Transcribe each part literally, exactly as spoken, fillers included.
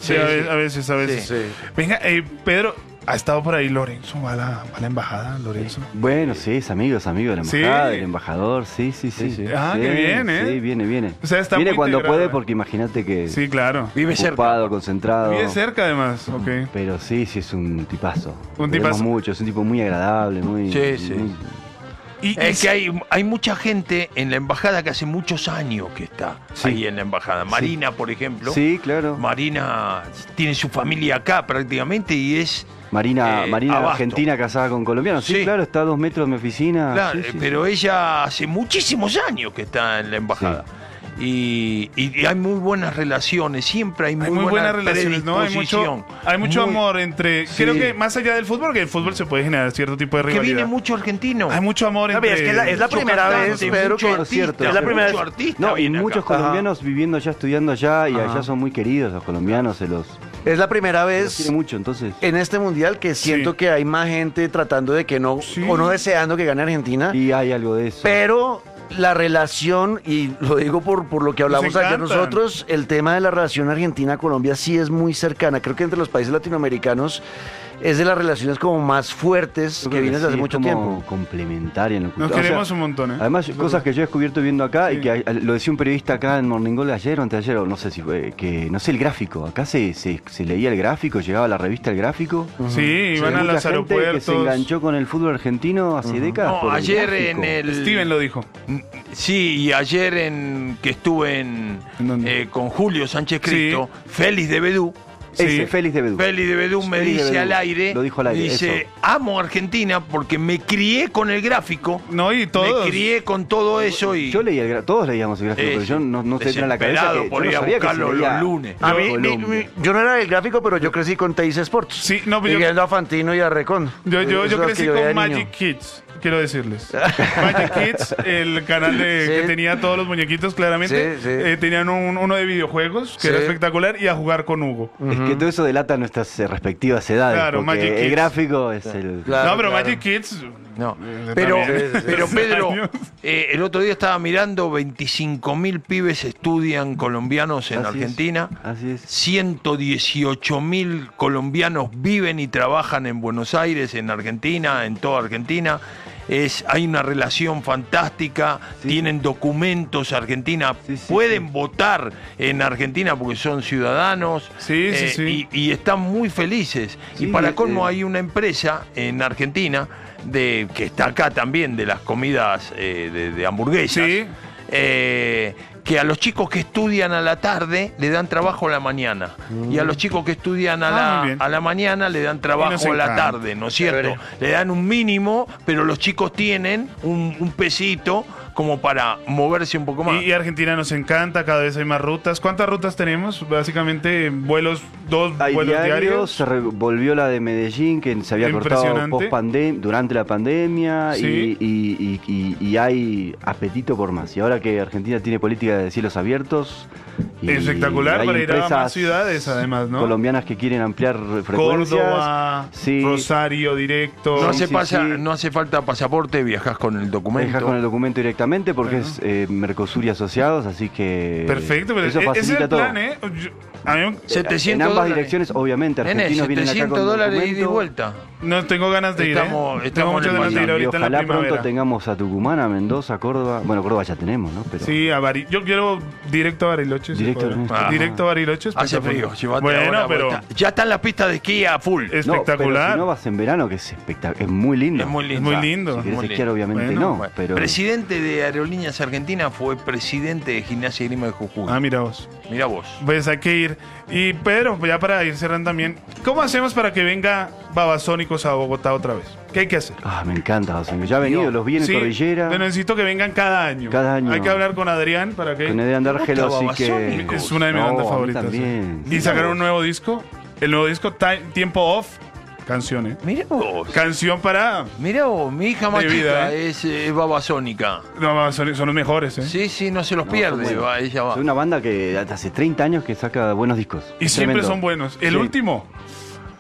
Sí, sí, a, sí. veces, a veces, a veces. Sí. Venga, eh, Pedro, ¿ha estado por ahí Lorenzo? ¿Va a la, va a la embajada, Lorenzo? Bueno, sí, es amigo, es amigo de la embajada, Sí. del embajador, sí, sí, sí. Sí, sí. Ah, Sí, qué bien, ¿eh? Sí, viene, viene. O sea, está viene muy cuando integrado, puede eh. porque imagínate que Sí, claro. Vive cerca. ocupado, concentrado. Vive cerca, además, ok. Pero sí, sí, es un tipazo. Un Lo vemos tipazo. mucho, es un tipo muy agradable, muy... Sí, sí. muy- Y, y Es que hay, hay mucha gente en la embajada que hace muchos años que está Sí. ahí en la embajada. Marina, por ejemplo. Sí, claro. Marina tiene su familia acá prácticamente y es... Marina, eh, Marina Abasto. argentina casada con colombianos. Sí, Sí. claro, está a dos metros de mi oficina. Claro, Sí, sí, pero ella hace muchísimos años que está en la embajada. Y, y- y hay muy buenas relaciones, siempre hay muy, hay muy buenas buena relaciones, ¿no? Hay mucho, predisposición. hay mucho Muy- amor entre... Sí. Creo que más allá del fútbol, que el fútbol se puede generar cierto tipo de Que rivalidad. viene mucho argentino. Hay mucho amor A ver, entre... es que la- es la Mucho primera cantante, vez, Pedro, mucho que- artista, cierto. es la primera mucho vez- artista No, y viene muchos acá. colombianos viviendo ya, estudiando allá, y Ajá. allá son muy queridos los colombianos, se los, Es la primera se los vez quiere mucho, entonces... en este mundial que siento Sí. que hay más gente tratando de que no, Sí. o no deseando que gane Argentina, Y hay algo de eso. pero la relación, y lo digo por, por lo que hablamos ayer encantan. nosotros, el tema de la relación Argentina-Colombia sí es muy cercana. Creo que entre los países latinoamericanos es de las relaciones como más fuertes Yo que creo vienen desde sí, hace es mucho como tiempo. complementaria en lo Nos cultural. O sea, queremos un montón, ¿eh? Además, cosas que yo he descubierto viendo acá, Sí. y que hay- lo decía un periodista acá en Morning Call ayer o antes de ayer, o no sé si fue, que no sé el gráfico. Acá se, se, se leía el gráfico, llegaba a la revista el gráfico. Sí, iban Hay a mucha los gente aeropuertos. que se enganchó con el fútbol argentino hace décadas. No, por el ayer gráfico. en el... Steven lo dijo. Sí, y ayer en que estuve en, ¿En dónde? eh, con Julio Sánchez Cristo, Félix de Bedú, Ese, Sí. Félix de Bedú. Félix de Bedú me Félix de dice Bedú. al aire, Lo dijo al aire, dice, eso. amo Argentina porque me crié con el gráfico, No, y todos. me crié con todo eso y... Yo leía el gra- todos leíamos el gráfico, Eh, pero yo no, no sé en la cabeza desesperado que por yo ir no a sabía que se buscarlo leía los lunes. A mí, mi- Colombia. mi- yo no era del gráfico, pero yo crecí con Teis Sports. Sí, no, pero yo- Siguiendo a Fantino y a Recon. Yo, yo, Esos yo los crecí que yo veía con de niño. Magic Kids, quiero decirles. Magic Kids, el canal de, Sí. que tenía todos los muñequitos, claramente. Sí, sí. Eh, tenían un- uno de videojuegos, que Sí. era espectacular, y a jugar con Hugo. Es que todo eso delata nuestras eh, respectivas edades. Claro, porque Magic el Kids. gráfico es el. Claro, no, pero claro. Magic Kids... No, eh, pero, también. pero Hace Pedro, años. eh, el otro día estaba mirando, veinticinco mil pibes estudian colombianos en Así es, Argentina. así es. ciento dieciocho mil colombianos viven y trabajan en Buenos Aires, en Argentina, en toda Argentina. Es, hay una relación fantástica, Sí. tienen documentos Argentina, Sí, sí, pueden sí. votar en Argentina porque son ciudadanos. Sí, sí, eh, sí. Y, y están muy felices. Sí, y para eh, colmo eh. hay una empresa en Argentina de, que está acá también, de las comidas eh, de, de hamburguesas. Sí. eh, que a los chicos que estudian a la tarde le dan trabajo a la mañana. Y a los chicos que estudian a, Ah, muy la, bien. a la mañana le dan trabajo nos a la encanta. tarde, ¿no es cierto? Chévere. Le dan un mínimo, pero los chicos tienen un, un pesito como para moverse un poco más. Y, y Argentina nos encanta, cada vez hay más rutas. ¿Cuántas rutas tenemos? Básicamente, vuelos, dos Hay vuelos diarios, diarios. se re- volvió la de Medellín, que se había cortado Impresionante. post pandem- durante la pandemia, Sí. y, y- y- y- y hay apetito por más. Y ahora que Argentina tiene política de cielos abiertos, y Espectacular hay para ir a más empresas ciudades, además, ¿no? colombianas que quieren ampliar frecuencias. Córdoba, Sí. Rosario, directo. no, hace sí, pasa- sí. no hace falta pasaporte, viajás con el documento. Viajas con el documento directamente porque Bueno. es eh, Mercosur y asociados, así que Perfecto, pero eso e- ese es facilita el todo. plan, ¿eh? Yo- a mí setecientos en ambas dólares. direcciones, obviamente, Nene, argentinos vienen acá setecientos con dólares ide y documento. vuelta. no tengo ganas de ir, Estamos- ¿eh? Tengo estamos muchas en el ganas de ir pasado. Y ahorita en la ojalá primavera. pronto tengamos a Tucumán, a Mendoza, a Córdoba. Bueno, Córdoba ya tenemos, ¿no? Pero Sí, a Bari... Yo quiero directo a Bariloche. si Directo, puedo. ah. Directo a Bariloche. Hace espectacular. frío, llévate Bueno, ahora, pero porque está- ya están las pistas de esquí a full. es No, espectacular. pero si no vas en verano, que es espectacular, es muy lindo. Es muy Es lindo. muy lindo. Si querés Muy esquiar, lindo. obviamente Bueno, no, Bueno, pero Presidente de Aerolíneas Argentinas fue presidente de Gimnasia y Grima de Jujuy. Ah, mira vos. Mira vos. Pues hay que ir. Y Pedro, ya para ir cerrando también, ¿cómo hacemos para que venga Babasónicos a Bogotá otra vez? ¿Qué hay que hacer? ah, me encanta, José. Ya ha venido, los vi en Sí, Cordillera, pero necesito que vengan cada año. Cada año. Hay que hablar con Adrián para que... con Edén D'Argelo, ¿Te gusta así que Babasónicos? Es una de mis No, bandas a mí favoritas. también. Y sacaron un nuevo disco. El nuevo disco, Ti- Tiempo Off, canción, ¿eh? Mira vos. Canción para... Mira vos, mi hija más De vida, chica ¿eh? es eh, babasónica. No, son, son los mejores, ¿eh? Sí, sí, no se los No, pierde. son buenos. va, ella va. Soy una banda que hace treinta años que saca buenos discos. Y Es siempre tremendo. son buenos. El Sí. último,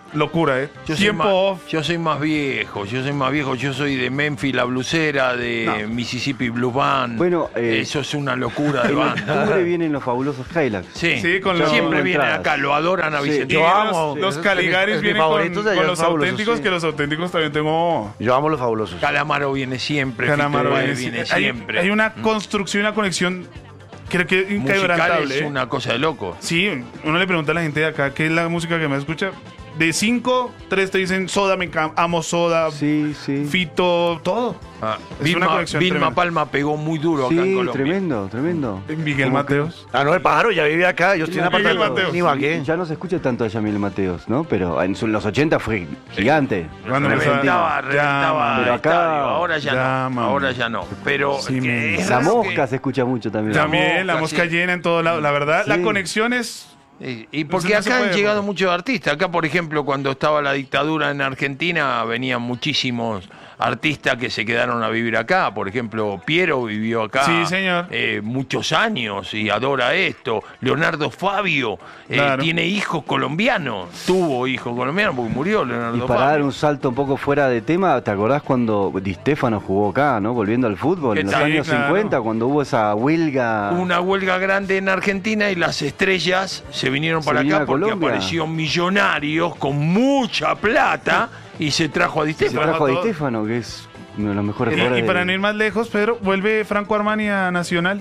locura, ¿eh? Yo soy, Tiempo más, off. yo soy más viejo, yo soy más viejo, yo soy de Memphis La Blusera, de No. Mississippi Blues Band. Bueno, eh, eso es una locura de En banda. octubre vienen los fabulosos Highlights. Sí, Sí, con los- siempre con vienen entradas. acá, lo adoran a Sí. Vicente. Y Yo los, amo. los Es- Caligaris es mi vienen con, favorito de allá, con los los fabulosos, auténticos, sí. que los auténticos también tengo. Yo amo los fabulosos. Calamaro viene siempre, Calamaro Fito viene, Páez viene hay, siempre. hay una construcción, una conexión, creo que Musical inquebrantable. es ¿eh? una cosa de loco. Sí, uno le pregunta a la gente de acá qué es la música que más escucha. De cinco, tres te dicen Soda, me encanta, amo Soda, Sí, sí. Fito, todo. Ah, Es una Vilma, conexión Vilma tremenda. Palma pegó muy duro acá en Sí, Colombia. tremendo, tremendo. Miguel Como Mateos. Ah, no, el pájaro ya vive acá. Ellos tienen Miguel apartamento. Mateos. Ni Ibagué. Ya no se escucha tanto a Yamil Mateos, ¿no? Pero en su- los ochenta fue gigante. Cuando empezó- Reventaba, Ya, reventaba man. Pero acá- estadio. Ahora ya, ya, no, man. ahora ya no. Pero Sí, que man. es La raro mosca que- se escucha mucho también. También la mosca, mosca sí. llena en todo lado. La verdad, la Sí. conexión es. Y, y porque No se acá puede, han llegado man. muchos artistas. Acá, por ejemplo, cuando estaba la dictadura en Argentina, venían muchísimos artistas que se quedaron a vivir acá. Por ejemplo, Piero vivió acá Sí, señor. eh, muchos años y adora esto. Leonardo Fabio eh, Claro. tiene hijos colombianos. Tuvo hijos colombianos porque murió Leonardo Y para Fabio. dar un salto un poco fuera de tema, ¿te acordás cuando Di Stéfano jugó acá, ¿no? Volviendo al fútbol, ¿Qué en los tal? años Sí, claro. cincuenta, cuando hubo esa huelga. Una huelga grande en Argentina y las estrellas se vinieron Se para vinieron acá a porque Colombia. apareció Millonarios con mucha plata y se trajo a Di Se Stéfano. trajo a Di todo. Stéfano, que es uno de los mejores Y, jugadores. y para de- no ir más lejos, Pedro, vuelve Franco Armani a Nacional.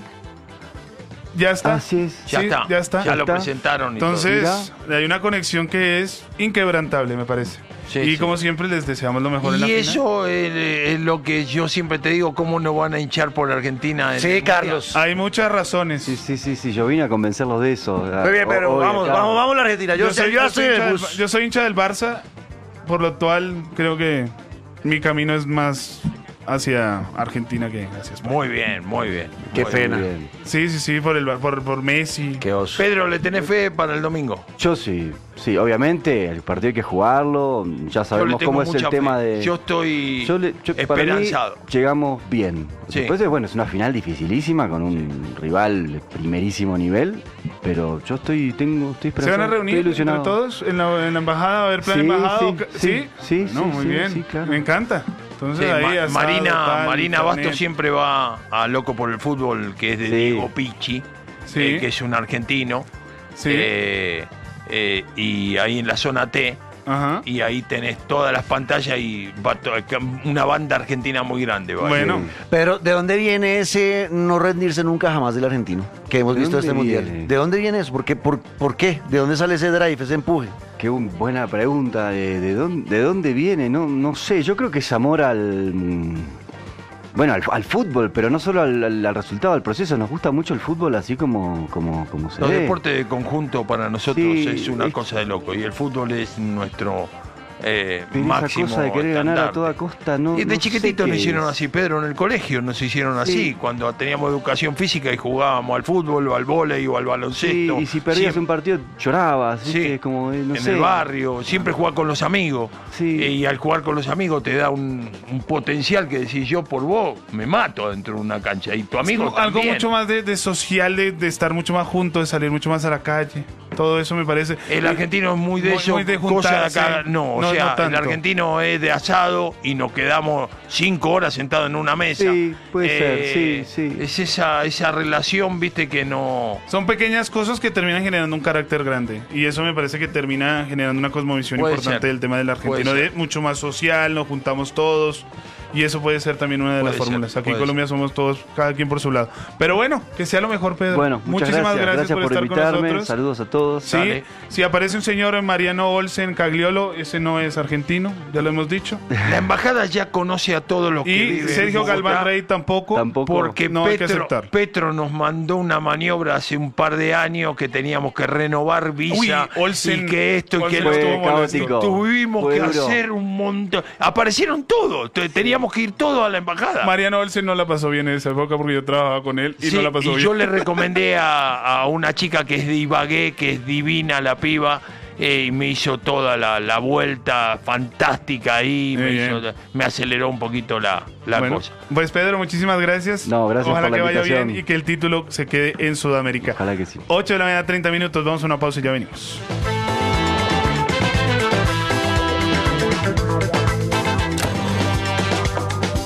Ya está. Así es. Ya Sí, está, ya está. ya lo está. presentaron y Entonces, hay una conexión que es inquebrantable, me parece. Sí, y sí. como siempre, les deseamos lo mejor todo. en la Y final. eso eh, es lo que yo siempre te digo, ¿cómo no van a hinchar por Argentina? en Sí, el Mundial? Carlos. Hay muchas razones. Sí, sí, sí, sí, yo vine a convencerlos de eso. Muy bien, pero Hoy vamos, acá. vamos, vamos a la Argentina. Yo, Yo soy, yo yo estoy soy en hincha el del, bus. yo soy hincha del Barça, por lo cual creo que mi camino es más hacia Argentina que hacia España. Muy bien, muy bien. Qué muy pena. Muy bien. Sí, sí, sí, por, el, por, por Messi. Qué oso. Pedro, ¿le tenés fe para el domingo? Yo sí, sí, obviamente, el partido hay que jugarlo, ya Yo le sabemos tengo cómo es el mucha tema fe. de... Yo estoy Yo le- yo- para mí, esperanzado. llegamos bien. Sí. Después, bueno, es una final dificilísima con un rival de primerísimo nivel, pero yo estoy, tengo, estoy ¿Se esperanzado. van a reunir estoy entre ilusionado. todos en la, en la embajada a ver plan Sí, embajada? sí, o ca- sí, sí, No, sí, muy sí, bien. sí, claro. Me encanta. Entonces Sí, ahí Ma- asado, Marina, tal, Marina internet. Bastos siempre va a Loco por el Fútbol, que es de Sí. Diego Pichi, Sí. eh, que es un argentino. Sí. Eh, eh, y ahí en la zona T, Ajá. y ahí tenés todas las pantallas y va to- una banda argentina muy grande. ¿vale? Bueno, Pero, ¿de dónde viene ese no rendirse nunca jamás del argentino? Que hemos ¿De visto este dónde mundial. viene? ¿De dónde viene eso? ¿Por qué? ¿Por, por qué? ¿De dónde sale ese drive, ese empuje? Qué un- buena pregunta. ¿De, de dónde, de dónde viene? No, no sé. Yo creo que es amor al. mm, Bueno, al, al fútbol, pero no solo al, al- al resultado, al proceso. Nos gusta mucho el fútbol así como, como, como se Los ve. deportes de conjunto para nosotros Sí, es una es- cosa de loco y el fútbol es nuestro eh, Pero esa máximo cosa de querer ganar a estandarte. toda costa, no. Y de no chiquitito sé nos qué hicieron es. así, Pedro, en el colegio nos hicieron así, Sí. cuando teníamos educación física y jugábamos al fútbol o al vóley o al Sí, baloncesto. y si perdías Siempre- un partido llorabas, Sí, ¿viste? Como, eh, no en sé. el barrio, siempre jugar con los amigos. Sí. Eh, Y al jugar con los amigos te da un, un potencial que decís, yo por vos me mato dentro de una cancha. Y tu amigo algo también. mucho más de, de social, de, de estar mucho más juntos, de salir mucho más a la calle. Todo eso me parece. El argentino es muy de Muy- eso, muy de cosa de juntarse. acá. No, o No, sea, no el tanto. argentino es de asado y nos quedamos cinco horas sentados en una mesa. Sí, puede ser, sí, sí. Es esa, esa relación, viste, que no. Son pequeñas cosas que terminan generando un carácter grande. Y eso me parece que termina generando una cosmovisión Puede importante ser. del tema del argentino. Puede De ser. mucho más social, nos juntamos todos. Y eso puede ser también una de Puede las ser, fórmulas. Aquí en puede Colombia somos todos, cada quien por su lado. Pero bueno, que sea lo mejor, Pedro. Bueno, muchas Muchísimas gracias. gracias, por, estar invitarme. con nosotros. Saludos a todos. Sí, Dale. si aparece un señor Mariano Olsen Cagliolo, ese no es argentino, ya lo hemos dicho. La embajada ya conoce a todos los que Y viven en Sergio Bogotá, Galván Rey tampoco. Tampoco. Porque No hay que Petro, aceptar. Petro nos mandó una maniobra hace un par de años que teníamos que renovar visa Uy, Olsen- y que esto y que Olsen lo estuvo Fue molesto. caótico. tuvimos Fue que duro. hacer un montón. Aparecieron todos, te- teníamos que ir todos a la embajada. Mariano Olsen no la pasó bien en esa época porque yo trabajaba con él y Sí, no la pasó y bien. yo le recomendé a, a una chica que es de Ibagué, que es divina la piba, eh, y me hizo toda la, la vuelta fantástica ahí, Muy me, bien. hizo- me aceleró un poquito la, la Bueno, cosa. pues Pedro, muchísimas gracias. No, gracias Ojalá por la que vaya invitación. bien y que el título se quede en Sudamérica. Ojalá que sí. ocho de la mañana, treinta minutos. Vamos a una pausa y ya venimos.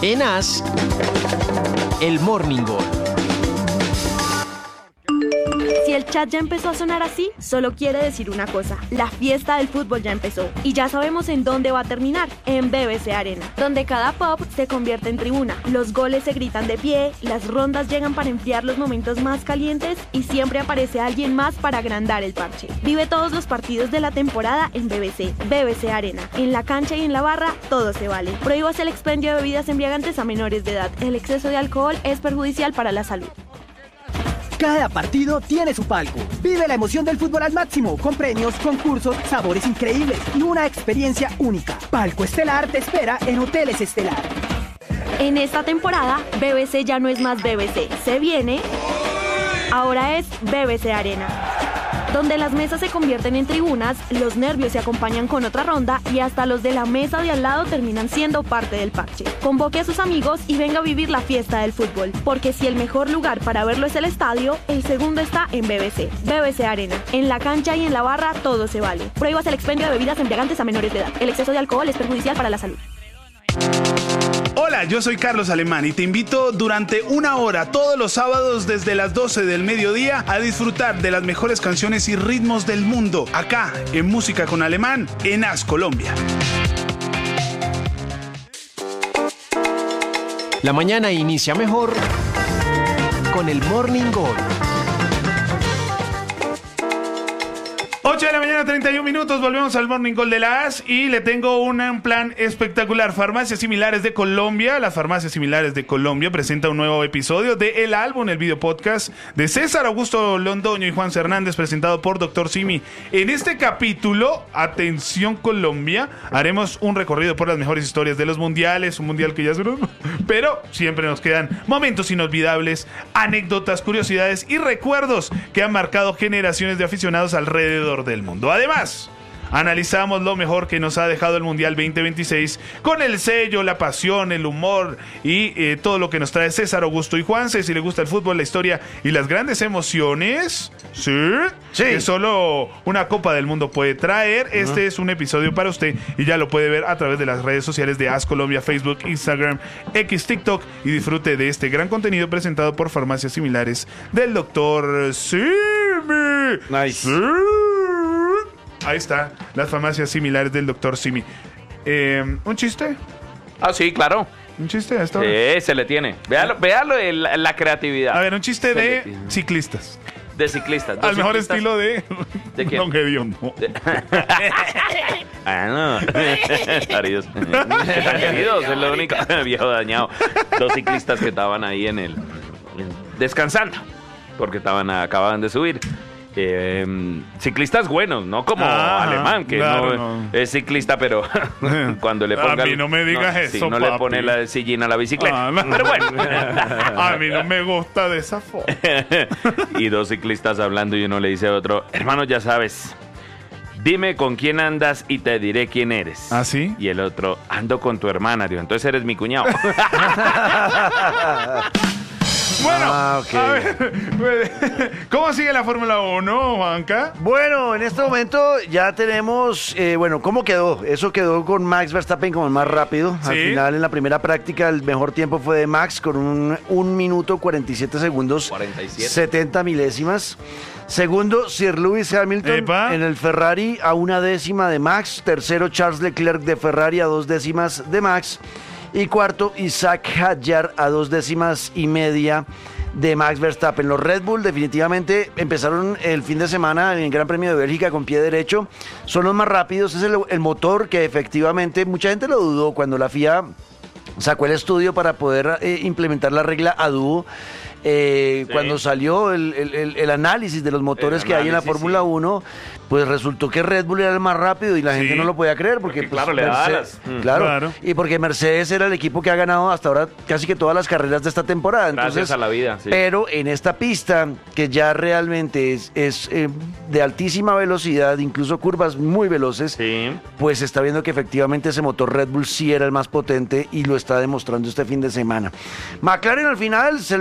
En As, el Morning Gol. Si el chat ya empezó a sonar así, solo quiere decir una cosa: la fiesta del fútbol ya empezó. Y ya sabemos en dónde va a terminar: en B B C Arena, donde cada pop se convierte en tribuna. Los goles se gritan de pie, las rondas llegan para enfriar los momentos más calientes y siempre aparece alguien más para agrandar el parche. Vive todos los partidos de la temporada en B B C. B B C Arena. En la cancha y en la barra, todo se vale. Prohíbas el expendio de bebidas embriagantes a menores de edad. El exceso de alcohol es perjudicial para la salud. Cada partido tiene su palco. Vive la emoción del fútbol al máximo, con premios, concursos, sabores increíbles y una experiencia única. Palco Estelar te espera en Hoteles Estelar. En esta temporada, B B C ya no es más B B C. Se viene... Ahora es B B C Arena, donde las mesas se convierten en tribunas, los nervios se acompañan con otra ronda y hasta los de la mesa de al lado terminan siendo parte del parche. Convoque a sus amigos y venga a vivir la fiesta del fútbol, porque si el mejor lugar para verlo es el estadio, el segundo está en B B C. B B C Arena. En la cancha y en la barra todo se vale. Prohíbas el expendio de bebidas embriagantes a menores de edad. El exceso de alcohol es perjudicial para la salud. Hola, yo soy Carlos Alemán y te invito durante una hora todos los sábados desde las doce del mediodía a disfrutar de las mejores canciones y ritmos del mundo, acá en Música con Alemán, en As Colombia. La mañana inicia mejor con el Morning Gol. ocho de la mañana, treinta y un minutos, volvemos al Morning Call de la A S y le tengo un plan espectacular. Farmacias Similares de Colombia, las Farmacias Similares de Colombia presenta un nuevo episodio de El Álbum, el video podcast de César Augusto Londoño y Juan Hernández, presentado por doctor Simi. En este capítulo, atención Colombia, haremos un recorrido por las mejores historias de los mundiales, un mundial que ya se nos... pero siempre nos quedan momentos inolvidables, anécdotas, curiosidades y recuerdos que han marcado generaciones de aficionados alrededor del mundo. Además, analizamos lo mejor que nos ha dejado el Mundial veinte veintiséis con el sello, la pasión, el humor y eh, todo lo que nos trae César Augusto y Juanse. Si le gusta el fútbol, la historia y las grandes emociones, ¿sí? Sí. Que solo una Copa del Mundo puede traer. Uh-huh. Este es un episodio para usted y ya lo puede ver a través de las redes sociales de As Colombia, Facebook, Instagram, X, TikTok, y disfrute de este gran contenido presentado por Farmacias Similares del doctor Simi. Nice. Sí. Ahí está, las farmacias similares del doctor Simi. Eh, ¿Un chiste? Ah, sí, claro. ¿Un chiste a esta hora? Sí, se le tiene. Véalo, véalo el- la, la creatividad. A ver, un chiste Se le de tiene. ciclistas. De ciclistas. Al mejor estilo de... ¿De quién? Don Hediondo. Ah, no. Queridos. Queridos, es lo único. Viejo dañado. Dos ciclistas que estaban ahí en el... descansando. Porque estaban, acababan de subir. Eh, ciclistas buenos, no como Ah, Alemán, que claro, no, no. es ciclista, pero cuando le A ponga... mí no me digas eso, sí, no le papi. pone la sillín a la bicicleta. Ah, no. Pero bueno. A mí no me gusta de esa forma. Y dos ciclistas hablando y uno le dice a otro, hermano, ya sabes, dime con quién andas y te diré quién eres. ¿Ah, sí? Y el otro, ando con tu hermana. Digo, entonces eres mi cuñado. Bueno, Ah, ok. a ver, ¿cómo sigue la Fórmula uno, Juanca? Bueno, en este momento ya tenemos, eh, bueno, ¿cómo quedó? Eso quedó con Max Verstappen como el más rápido. Al Sí. final, en la primera práctica, el mejor tiempo fue de Max con un, un minuto cuarenta y siete segundos, cuarenta y siete. setenta milésimas. Segundo, Sir Lewis Hamilton Epa. en el Ferrari a una décima de Max. Tercero, Charles Leclerc de Ferrari a dos décimas de Max. Y cuarto, Isaac Hadjar a dos décimas y media de Max Verstappen. Los Red Bull definitivamente empezaron el fin de semana en el Gran Premio de Bélgica con pie derecho. Son los más rápidos. Es el, el motor que efectivamente mucha gente lo dudó cuando la F I A sacó el estudio para poder eh, implementar la regla a dúo. Eh, Sí. Cuando salió el, el- el- el análisis de los motores El que hay en la análisis, Fórmula sí. uno, pues resultó que Red Bull era el más rápido y la Sí. gente no lo podía creer porque, Porque, pues, claro, le da Mercedes- alas. Mm. claro, Claro. y porque Mercedes era el equipo que ha ganado hasta ahora casi que todas las carreras de esta temporada. Gracias Entonces, a la vida, sí. Pero en esta pista, que ya realmente es, es, eh, de altísima velocidad, incluso curvas muy veloces, Sí. pues se está viendo que efectivamente ese motor Red Bull sí era el más potente y lo está demostrando este fin de semana. McLaren al final se logró meter un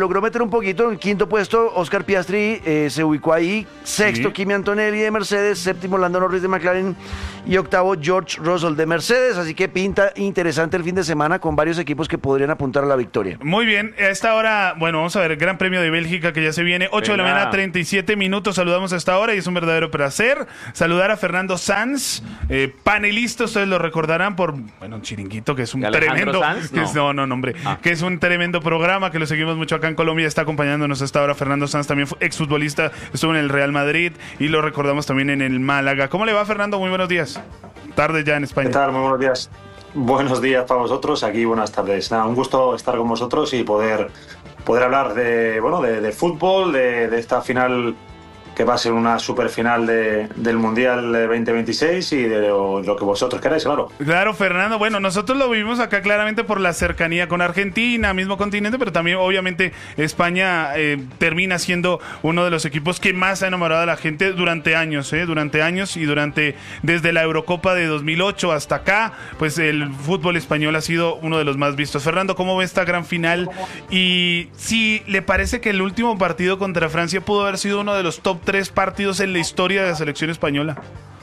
poquito, en quinto puesto, Oscar Piastri eh, se ubicó ahí. Sexto, Sí. Kimi Antonelli de Mercedes. Séptimo, Lando Norris de McLaren. Y octavo, George Russell de Mercedes. Así que pinta interesante el fin de semana con varios equipos que podrían apuntar a la victoria. Muy bien, a esta hora, bueno, vamos a ver el Gran Premio de Bélgica que ya se viene, ocho de la Venga. mañana, treinta y siete minutos, saludamos a esta hora y es un verdadero placer saludar a Fernando Sanz, eh, panelista, ustedes lo recordarán por, bueno, Chiringuito, que es un ¿Alejandro tremendo, Sanz? que es- no, no, no, hombre, Ah. que es un tremendo programa, que lo seguimos mucho acá en Colombia, está acompañándonos a esta hora Fernando Sanz, también fue exfutbolista, estuvo en el Real Madrid y lo recordamos también en el Málaga. ¿Cómo le va, Fernando? Muy buenos días. Tarde ya en España. ¿Qué tal? Muy buenos días. Buenos días para vosotros, aquí buenas tardes. Nada, un gusto estar con vosotros y poder, poder hablar de, bueno, de, de fútbol, de, de esta final que va a ser una super final de, del Mundial veinte veintiséis y de lo, de lo que vosotros queráis, claro. Claro, Fernando. Bueno, nosotros lo vivimos acá claramente por la cercanía con Argentina, mismo continente, pero también obviamente España eh, termina siendo uno de los equipos que más ha enamorado a la gente durante años, ¿eh? Durante años y durante desde la Eurocopa de dos mil ocho hasta acá, pues el fútbol español ha sido uno de los más vistos. Fernando, ¿cómo ve esta gran final? Y si le parece que el último partido contra Francia pudo haber sido uno de los top tres partidos en la historia de la selección española.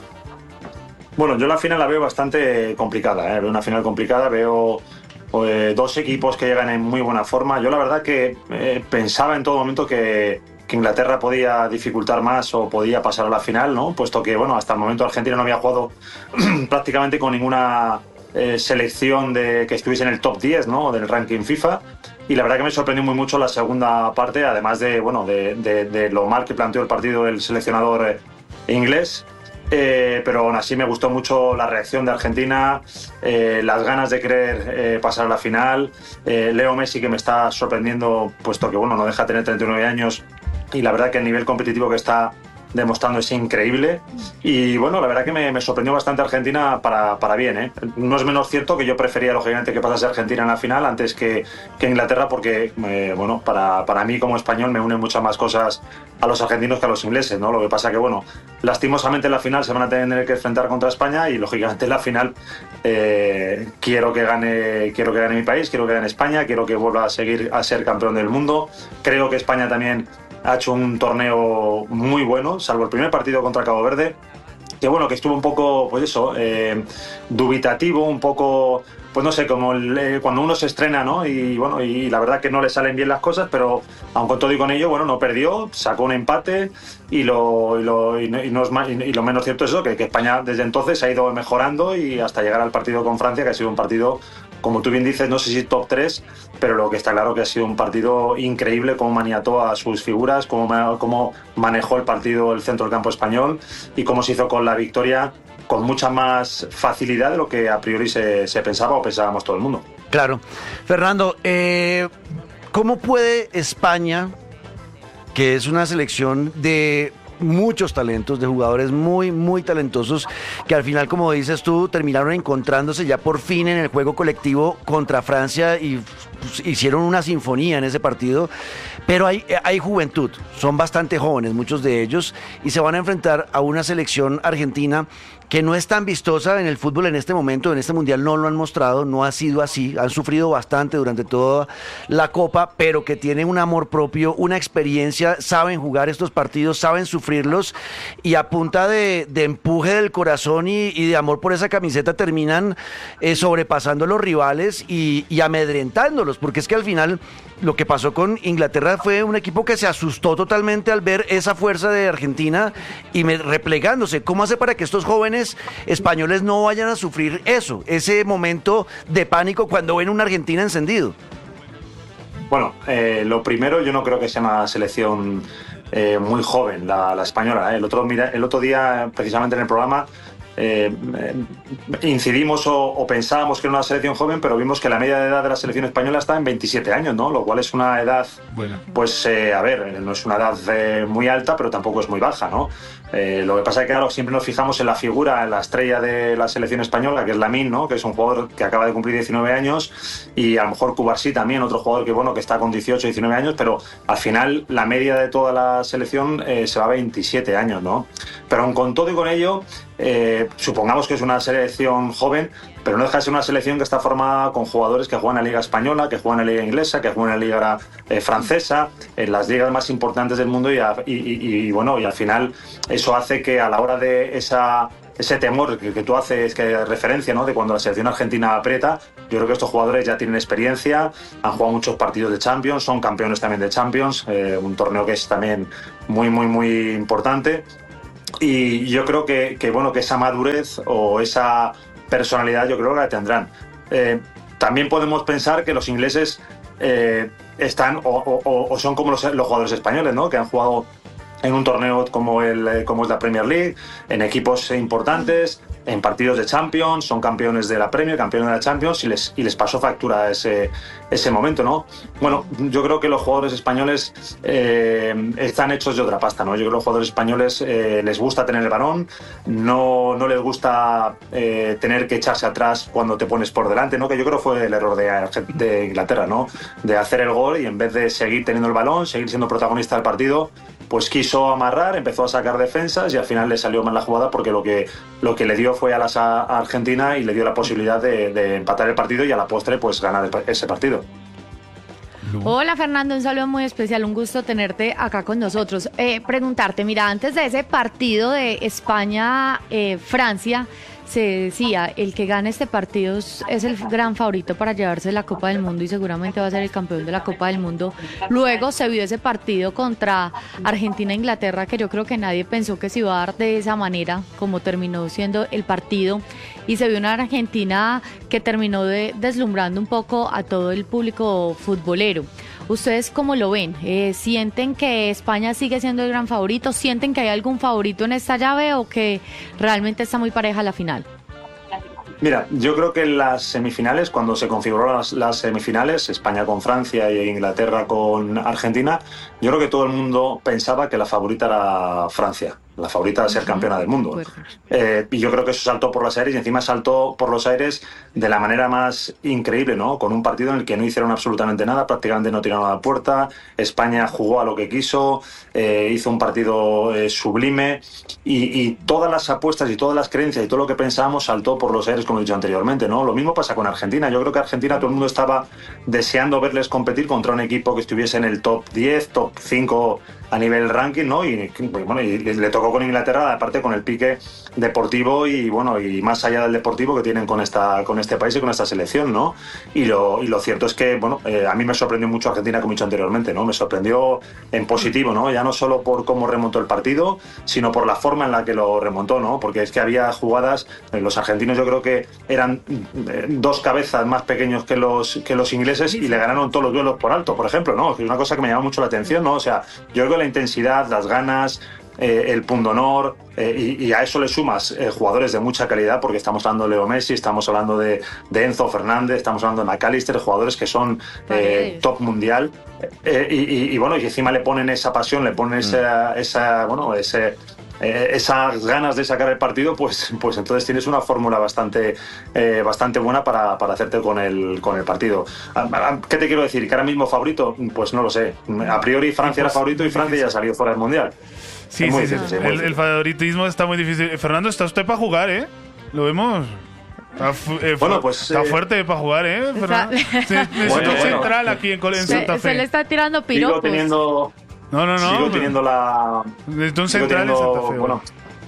Bueno, yo la final la veo bastante complicada, ¿eh? Veo una final complicada, veo eh, dos equipos que llegan en muy buena forma. Yo la verdad que eh, pensaba en todo momento que, que Inglaterra podía dificultar más o podía pasar a la final, ¿no? Puesto que, bueno, hasta el momento Argentina no había jugado prácticamente con ninguna eh, selección de que estuviese en el top diez, ¿no? Del ranking FIFA. Y la verdad que me sorprendió muy mucho la segunda parte, además de, bueno, de, de, de lo mal que planteó el partido el seleccionador eh, inglés. Eh, pero aún así me gustó mucho la reacción de Argentina, eh, las ganas de querer eh, pasar a la final. Eh, Leo Messi, que me está sorprendiendo, puesto que bueno, no deja de tener treinta y nueve años y la verdad que el nivel competitivo que está demostrando es increíble. Y bueno, la verdad que me, me sorprendió bastante Argentina para, para bien, ¿eh? No es menos cierto que yo prefería lógicamente que pasase Argentina en la final antes que, que Inglaterra, porque eh, bueno, para, para mí como español me unen muchas más cosas a los argentinos que a los ingleses, ¿no? Lo que pasa que bueno, lastimosamente en la final se van a tener que enfrentar contra España y lógicamente en la final eh, quiero que gane quiero que gane mi país, quiero que gane España, quiero que vuelva a seguir a ser campeón del mundo. Creo que España también ha hecho un torneo muy bueno, salvo el primer partido contra Cabo Verde, que bueno, que estuvo un poco, pues eso, eh, dubitativo, un poco, pues no sé, como el, eh, cuando uno se estrena, ¿no? Y bueno, y la verdad que no le salen bien las cosas, pero aun con todo y con ello, bueno, no perdió, sacó un empate y lo, y lo, y no, y no es más, y, y lo menos cierto es eso, que, que España desde entonces ha ido mejorando y hasta llegar al partido con Francia, que ha sido un partido, como tú bien dices, no sé si top tres, pero lo que está claro que ha sido un partido increíble, cómo maniató a sus figuras, cómo, ma- cómo manejó el partido el centro del campo español y cómo se hizo con la victoria con mucha más facilidad de lo que a priori se, se pensaba o pensábamos todo el mundo. Claro. Fernando, eh, ¿cómo puede España, que es una selección de muchos talentos, de jugadores muy, muy talentosos, que al final, como dices tú, terminaron encontrándose ya por fin en el juego colectivo contra Francia y pues, hicieron una sinfonía en ese partido, pero hay, hay juventud, son bastante jóvenes muchos de ellos y se van a enfrentar a una selección argentina que no es tan vistosa en el fútbol en este momento, en este mundial no lo han mostrado, no ha sido así, han sufrido bastante durante toda la Copa, pero que tienen un amor propio, una experiencia, saben jugar estos partidos, saben sufrirlos y a punta de, de empuje del corazón y, y de amor por esa camiseta terminan eh, sobrepasando a los rivales y, y amedrentándolos, porque es que al final lo que pasó con Inglaterra fue un equipo que se asustó totalmente al ver esa fuerza de Argentina y me, replegándose. ¿Cómo hace para que estos jóvenes españoles no vayan a sufrir eso, ese momento de pánico cuando ven una Argentina encendido? Bueno, eh, lo primero, yo no creo que sea una selección eh, muy joven, la, la española. ¿eh? El, otro, mira, el otro día, precisamente en el programa, eh, eh, incidimos o, o pensábamos que era una selección joven, pero vimos que la media de edad de la selección española está en veintisiete años, ¿no? Lo cual es una edad, Bueno. pues, eh, a ver, no es una edad eh, muy alta, pero tampoco es muy baja, ¿no? Eh, lo que pasa es que claro, siempre nos fijamos en la figura, en la estrella de la selección española, que es Lamine, ¿no? Que es un jugador que acaba de cumplir diecinueve años, y a lo mejor Cubarsí también, otro jugador que bueno que está con dieciocho, diecinueve años, pero al final la media de toda la selección eh, se va a veintisiete años, ¿no? Pero aun con todo y con ello, eh, supongamos que es una selección joven, pero no deja de ser una selección que está formada con jugadores que juegan en la Liga Española, que juegan en la Liga Inglesa, que juegan en la Liga eh, Francesa, en las ligas más importantes del mundo, y, a, y, y, y bueno, y al final eso hace que a la hora de esa ese temor que, que tú haces, que referencia, ¿no? De cuando la selección argentina aprieta, yo creo que estos jugadores ya tienen experiencia, han jugado muchos partidos de Champions, son campeones también de Champions, eh, un torneo que es también muy, muy, muy importante. Y yo creo que, que, bueno, que esa madurez o esa personalidad yo creo que la tendrán. Eh, también podemos pensar que los ingleses eh, están o, o, o son como los, los jugadores españoles, ¿no? Que han jugado en un torneo como, el, como es la Premier League, en equipos importantes, en partidos de Champions, son campeones de la Premier, campeones de la Champions, y les, y les pasó factura ese, ese momento, ¿no? Bueno, yo creo que los jugadores españoles eh, están hechos de otra pasta, ¿no? Yo creo que los jugadores españoles eh, les gusta tener el balón, no, no les gusta eh, tener que echarse atrás cuando te pones por delante, ¿no? Que yo creo que fue el error de, de Inglaterra, ¿no? De hacer el gol y en vez de seguir teniendo el balón, seguir siendo protagonista del partido, pues quiso amarrar, empezó a sacar defensas y al final le salió mal la jugada, porque lo que, lo que le dio fue a, las, a Argentina y le dio la posibilidad de, de empatar el partido y a la postre pues ganar el, ese partido. Hola Fernando, un saludo muy especial, un gusto tenerte acá con nosotros. Eh, preguntarte, mira, antes de ese partido de España-Francia, eh, se decía, el que gane este partido es el gran favorito para llevarse la Copa del Mundo y seguramente va a ser el campeón de la Copa del Mundo. Luego se vio ese partido contra Argentina e Inglaterra, que yo creo que nadie pensó que se iba a dar de esa manera, como terminó siendo el partido, y se vio una Argentina que terminó de, deslumbrando un poco a todo el público futbolero. ¿Ustedes cómo lo ven? Eh, ¿Sienten que España sigue siendo el gran favorito? ¿Sienten que hay algún favorito en esta llave o que realmente está muy pareja la final? Mira, yo creo que en las semifinales, cuando se configuraron las, las semifinales, España con Francia y Inglaterra con Argentina, yo creo que todo el mundo pensaba que la favorita era Francia, la favorita de ser campeona del mundo. Eh, y yo creo que eso saltó por los aires, y encima saltó por los aires de la manera más increíble, ¿no? Con un partido en el que no hicieron absolutamente nada, prácticamente no tiraron a la puerta, España jugó a lo que quiso, eh, hizo un partido eh, sublime, y, y todas las apuestas y todas las creencias y todo lo que pensábamos saltó por los aires, como he dicho anteriormente, ¿no? Lo mismo pasa con Argentina. Yo creo que Argentina, todo el mundo estaba deseando verles competir contra un equipo que estuviese en el top diez, top cinco a nivel ranking, ¿no? Y bueno, y le tocó con Inglaterra, aparte con el pique deportivo y bueno, y más allá del deportivo que tienen con esta con este país y con esta selección, ¿no? Y lo, y lo cierto es que, bueno, eh, a mí me sorprendió mucho Argentina, como he dicho anteriormente, ¿no? Me sorprendió en positivo, ¿no? Ya no solo por cómo remontó el partido, sino por la forma en la que lo remontó, ¿no? Porque es que había jugadas, eh, los argentinos yo creo que eran eh, dos cabezas más pequeños que los que los ingleses y le ganaron todos los duelos por alto, por ejemplo, ¿no? Que es una cosa que me llama mucho la atención, ¿no? O sea, yo creo que la intensidad, las ganas, eh, el pundonor, eh, y, y a eso le sumas eh, jugadores de mucha calidad, porque estamos hablando de Leo Messi, estamos hablando de, de Enzo Fernández, estamos hablando de McAllister, jugadores que son eh, top mundial, eh, y, y, y bueno, y encima le ponen esa pasión, le ponen esa, esa bueno, ese Eh, esas ganas de sacar el partido, pues, pues entonces tienes una fórmula bastante, eh, bastante buena para, para hacerte con el, con el partido. ¿Qué te quiero decir? ¿Que ahora mismo favorito? Pues no lo sé. A priori Francia era favorito y Francia ya salió fuera del Mundial. Sí, sí, sí. Difícil, el, el favoritismo está muy difícil. Fernando, ¿está usted para jugar, eh? ¿Lo vemos? Está, eh, bueno, pues, está eh, fuerte para jugar, ¿eh? Fernando. Necesito bueno, central bueno. aquí en, en se, Santa Fe. Se le está tirando piropos. Sigo teniendo... No, no, no. Sigo teniendo la... Desde un central en Santa Fe. Bueno,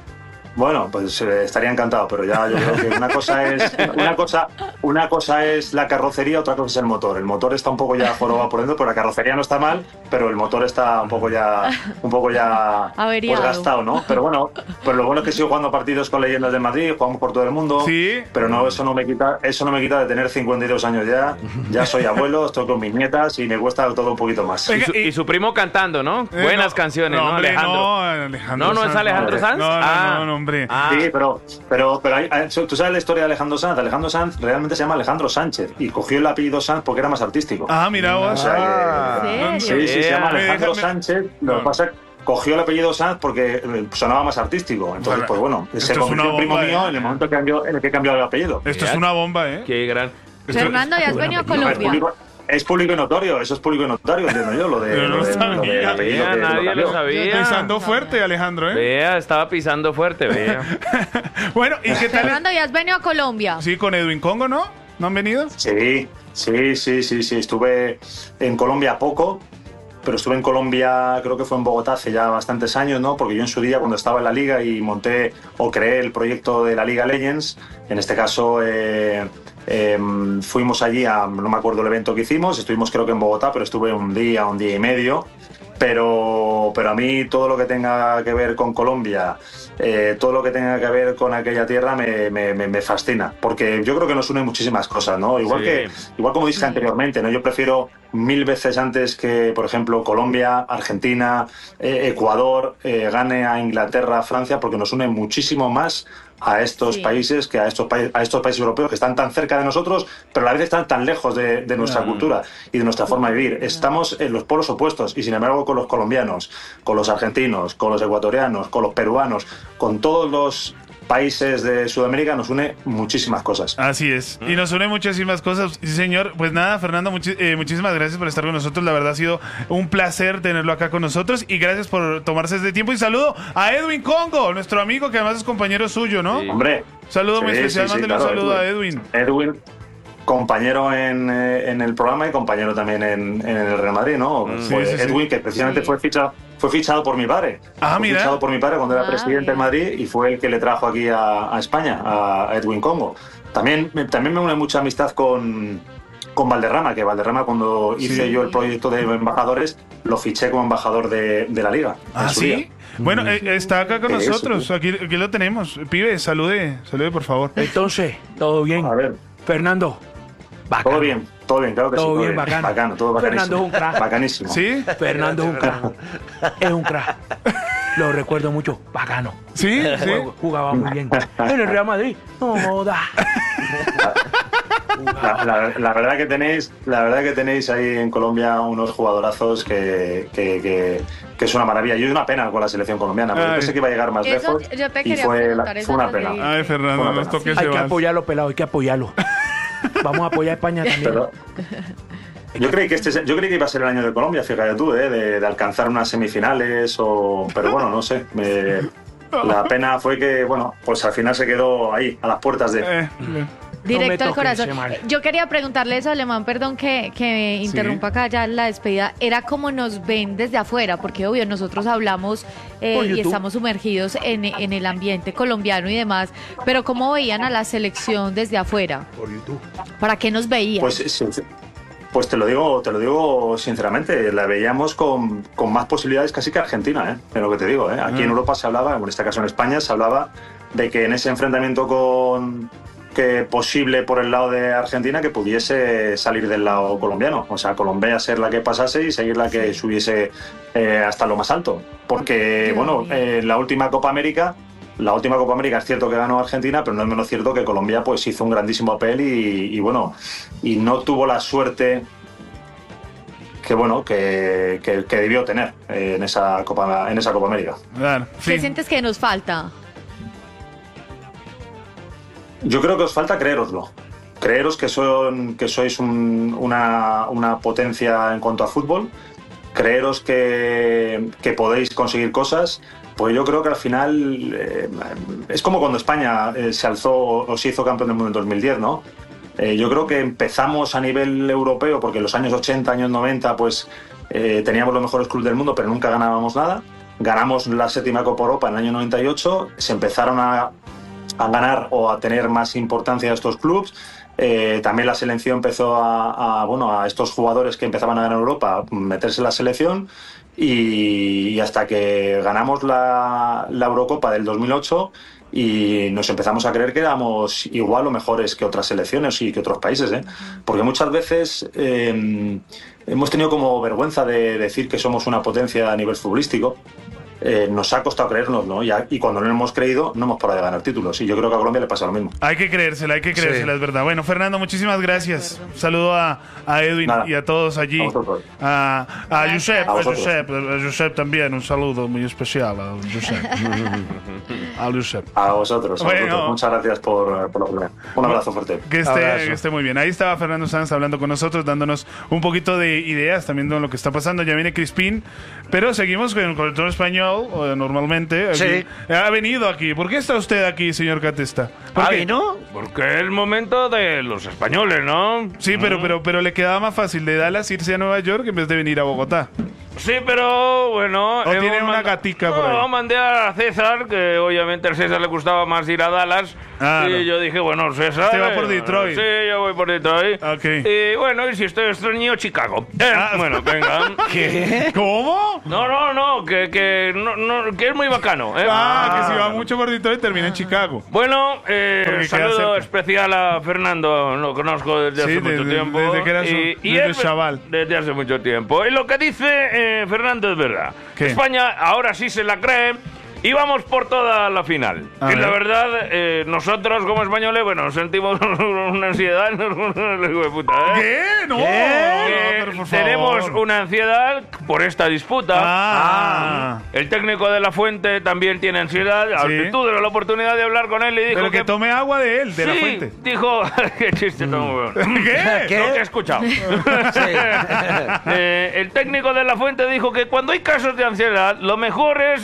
bueno, pues eh, estaría encantado, pero ya yo creo que una cosa es una cosa una cosa es la carrocería, otra cosa es el motor. El motor está un poco ya jorobado por dentro, pero la carrocería no está mal, pero el motor está un poco ya un poco ya pues, gastado, ¿no? Pero bueno, pero lo bueno es que sigo jugando partidos con leyendas de Madrid, jugamos por todo el mundo, sí, pero no eso no me quita eso no me quita de tener cincuenta y dos años ya. Ya soy abuelo, estoy con mis nietas y me cuesta todo un poquito más. Y su, y su primo cantando, ¿no? Eh, Buenas no, canciones, ¿no? ¿no? Hombre, Alejandro. No, Alejandro no, no es Alejandro Sanz. No, no, ah. no, no, hombre. Ah. Sí, pero, pero, pero hay, hay, tú sabes la historia de Alejandro Sanz. Alejandro Sanz realmente se llama Alejandro Sánchez y cogió el apellido Sanz porque era más artístico. Ah, mira vos. O sea, que, sí, sí, sí, se llama Alejandro Sánchez. Lo que pasa cogió el apellido Sanz porque eh, sonaba más artístico. Entonces, Bueno, pues bueno, esto se es convirtió una en primo bomba, mío ¿eh? en el momento que cambió, en el que cambió el apellido. Esto es una bomba, ¿eh? Qué gran. Fernando, ¿ya has venido a Colombia? público, es público y notorio, eso es público y notorio, entiendo yo, lo de, Pero no lo de- sabía. lo del apellido Vea, que nadie cambió. lo sabía. Pisando fuerte, Alejandro, ¿eh? Vea, estaba pisando fuerte, vea. Bueno, ¿y qué tal? Fernando, ¿ya has venido a Colombia? Sí, con Edwin Congo, ¿no? ¿No han venido? Sí, sí, sí, sí, sí, estuve en Colombia poco, pero estuve en Colombia, creo que fue en Bogotá hace ya bastantes años, ¿no? Porque yo en su día, cuando estaba en la Liga y monté o creé el proyecto de la Liga Legends, en este caso eh, eh, fuimos allí a, no me acuerdo el evento que hicimos, estuvimos creo que en Bogotá, pero estuve un día, un día y medio. Pero, pero a mí todo lo que tenga que ver con Colombia, eh, todo lo que tenga que ver con aquella tierra me, me, me- me fascina, porque yo creo que nos une muchísimas cosas, ¿no? Igual Sí. que, igual como dije anteriormente, ¿no? Yo prefiero mil veces antes que, por ejemplo, Colombia, Argentina, eh, Ecuador eh, gane a Inglaterra, a Francia, porque nos une muchísimo más a estos Sí. países que a estos, pa- a estos países europeos que están tan cerca de nosotros, pero a la vez están tan lejos de, de nuestra cultura y de nuestra forma de vivir. Estamos en los polos opuestos y sin embargo con los colombianos, con los argentinos, con los ecuatorianos, con los peruanos, con todos los países de Sudamérica nos une muchísimas cosas. Así es. Y nos une muchísimas cosas. Sí, señor. Pues nada, Fernando, muchi- eh, muchísimas gracias por estar con nosotros. La verdad ha sido un placer tenerlo acá con nosotros y gracias por tomarse este tiempo. Y saludo a Edwin Congo, nuestro amigo que además es compañero suyo, ¿no? Sí. Hombre. Saludo muy Sí, especial. sí, sí, Mándele claro, un saludo a Edwin. Edwin, compañero en, eh, en el programa y compañero también en, en el Real Madrid, ¿no? Mm. Fue Sí, sí, sí. Edwin, que precisamente Sí. fue fichado, fue fichado por mi padre. Ah, fue mira. fichado por mi padre cuando era Ah, presidente mira. en Madrid y fue el que le trajo aquí a, a España, a Edwin Congo. También, me- también me une mucha amistad con, con Valderrama, que Valderrama cuando hice Sí. yo el proyecto de embajadores, lo fiché como embajador de, de la Liga. en Ah, su sí. día. Bueno, eh, está acá con Sí, eso, nosotros. sí. Aquí, aquí lo tenemos. Pibe, salude. Salude, por favor. Entonces, todo bien. A ver, Fernando, bacano. todo bien, todo bien, claro que Todo sí. Todo bien, bacano. Bacano, todo bacanísimo. Fernando es un crack. Bacanísimo. ¿Sí? Fernando es un crack. Es un crack. Lo recuerdo mucho. Bacano. ¿Sí? ¿Sí? Jugaba- Jugaba muy bien. En el Real Madrid. No joda. La, la- la verdad que tenéis, la verdad que tenéis ahí en Colombia unos jugadorazos que, que, que- que es una maravilla. Y es una pena con la selección colombiana, porque Ay. pensé que iba a llegar más Eso, lejos. yo te y quería fue, la- preguntar eso fue una antes de pena. ir. Ay, Fernando, Una nos pena. toque Hay ese que vals. apoyarlo, pelado. Hay que apoyarlo. Vamos a apoyar a España también. Pero- yo creí que este, yo creí que iba a ser el año de Colombia, fíjate tú, ¿eh? de, de alcanzar unas semifinales o, pero bueno, no sé. me- la pena fue que, bueno, pues al final se quedó ahí, a las puertas de. Eh, Directo No me al corazón. toquen ese mal. Yo quería preguntarle eso, Alemán, perdón que, que interrumpa acá ya la despedida. Era como nos ven desde afuera, porque obvio, nosotros hablamos eh, Por y YouTube. estamos sumergidos en, en el ambiente colombiano y demás, pero ¿cómo veían a la selección desde afuera? Por YouTube. ¿Para qué nos veían? Pues, sí, pues te lo digo, te lo digo sinceramente, la veíamos con, con más posibilidades casi que Argentina, ¿eh? Es lo que te digo, ¿eh? Aquí en Europa se hablaba, en este caso en España, se hablaba de que en ese enfrentamiento con que posible por el lado de Argentina que pudiese salir del lado colombiano, o sea, Colombia ser la que pasase y seguir la que subiese eh, hasta lo más alto, porque Dios bueno, mío. eh, la última Copa América La última Copa América es cierto que ganó Argentina, pero no es menos cierto que Colombia pues hizo un grandísimo papel y, y bueno, y no tuvo la suerte que bueno que, que, que debió tener eh, en esa Copa en esa Copa América. Claro, ¿Qué sí. sientes que nos falta? Yo creo que os falta creéroslo. Creeros que son que sois un- una, una potencia en cuanto a fútbol. Creeros que, que podéis conseguir cosas. Pues yo creo que al final eh, es como cuando España eh, se alzó o se hizo campeón del mundo en dos mil diez, ¿no? Eh, yo creo que empezamos a nivel europeo, porque en los años ochenta, años noventa, pues eh, teníamos los mejores clubes del mundo, pero nunca ganábamos nada. Ganamos la séptima Copa Europa en el año noventa y ocho, se empezaron a, a ganar o a tener más importancia estos clubes. Eh, también la selección empezó a, a, bueno, a estos jugadores que empezaban a ganar Europa, meterse en la selección y, y hasta que ganamos la, la Eurocopa del dos mil ocho y nos empezamos a creer que éramos igual o mejores que otras selecciones y que otros países, ¿eh? Porque muchas veces eh, hemos tenido como vergüenza de decir que somos una potencia a nivel futbolístico. eh, nos ha costado creernos, ¿no? Y, a- y cuando no lo hemos creído, no hemos parado de ganar títulos. Y yo creo que a Colombia le pasa lo mismo. Hay que creérsela, hay que creérsela, Sí. es verdad. Bueno, Fernando, muchísimas gracias. Un saludo a, a Edwin Nada. y a todos allí. A vosotros. A, a Josep, A a vosotros. Josep, a Josep también, un saludo muy especial a Josep. A Josep. A vosotros, a Bueno. vosotros. Muchas gracias por, por la oportunidad. Un abrazo fuerte. Que esté, Abrazo. que esté muy bien. Ahí estaba Fernando Sanz hablando con nosotros, dándonos un poquito de ideas también de lo que está pasando. Ya viene Crispín, pero seguimos con, con el tono español, eh, normalmente. Aquí. Sí. Ha venido aquí. ¿Por qué está usted aquí, señor Catesta? ¿Por ¿Ah, qué? vino? Porque es el momento de los españoles, ¿no? Sí, pero, pero, pero le quedaba más fácil de Dallas irse a Nueva York en vez de venir a Bogotá. Sí, pero bueno. O tiene hemos una manda- gatica por ahí. No, mandé a César, que obviamente a César le gustaba más ir a Dallas. Ah, y no. yo dije, bueno, César. Usted va por eh, Detroit. Sí, yo voy por Detroit. Ok. Y bueno, y si estoy extraño, Chicago. Eh, Ah. Bueno, venga. ¿Qué? ¿Cómo? No, no, no, que, que, no, no, que es muy bacano. ¿eh? Ah, que si va mucho por Detroit termina en Chicago. Bueno, eh, Porque queda saludo cerca. especial a Fernando, lo conozco desde Sí, hace mucho desde- tiempo. desde que eras un- y, y desde él- chaval. Desde hace mucho tiempo. Y lo que dice eh, Fernando es verdad. ¿Qué? España ahora sí se la cree. Y vamos por toda la final. A y la ver. verdad, eh, nosotros como españoles, bueno, sentimos una ansiedad. Hijo de puta, ¿eh? ¿Qué? No, Que no, pero por tenemos favor. una ansiedad por esta disputa. Ah. El técnico de la Fuente también tiene ansiedad. Sí. Tuve la oportunidad de hablar con él y dijo Pero que tome agua de él, de la Sí, fuente. dijo, qué chiste tan bueno. ¿Qué? Lo que he escuchado. Eh, el técnico de la Fuente dijo que cuando hay casos de ansiedad, lo mejor es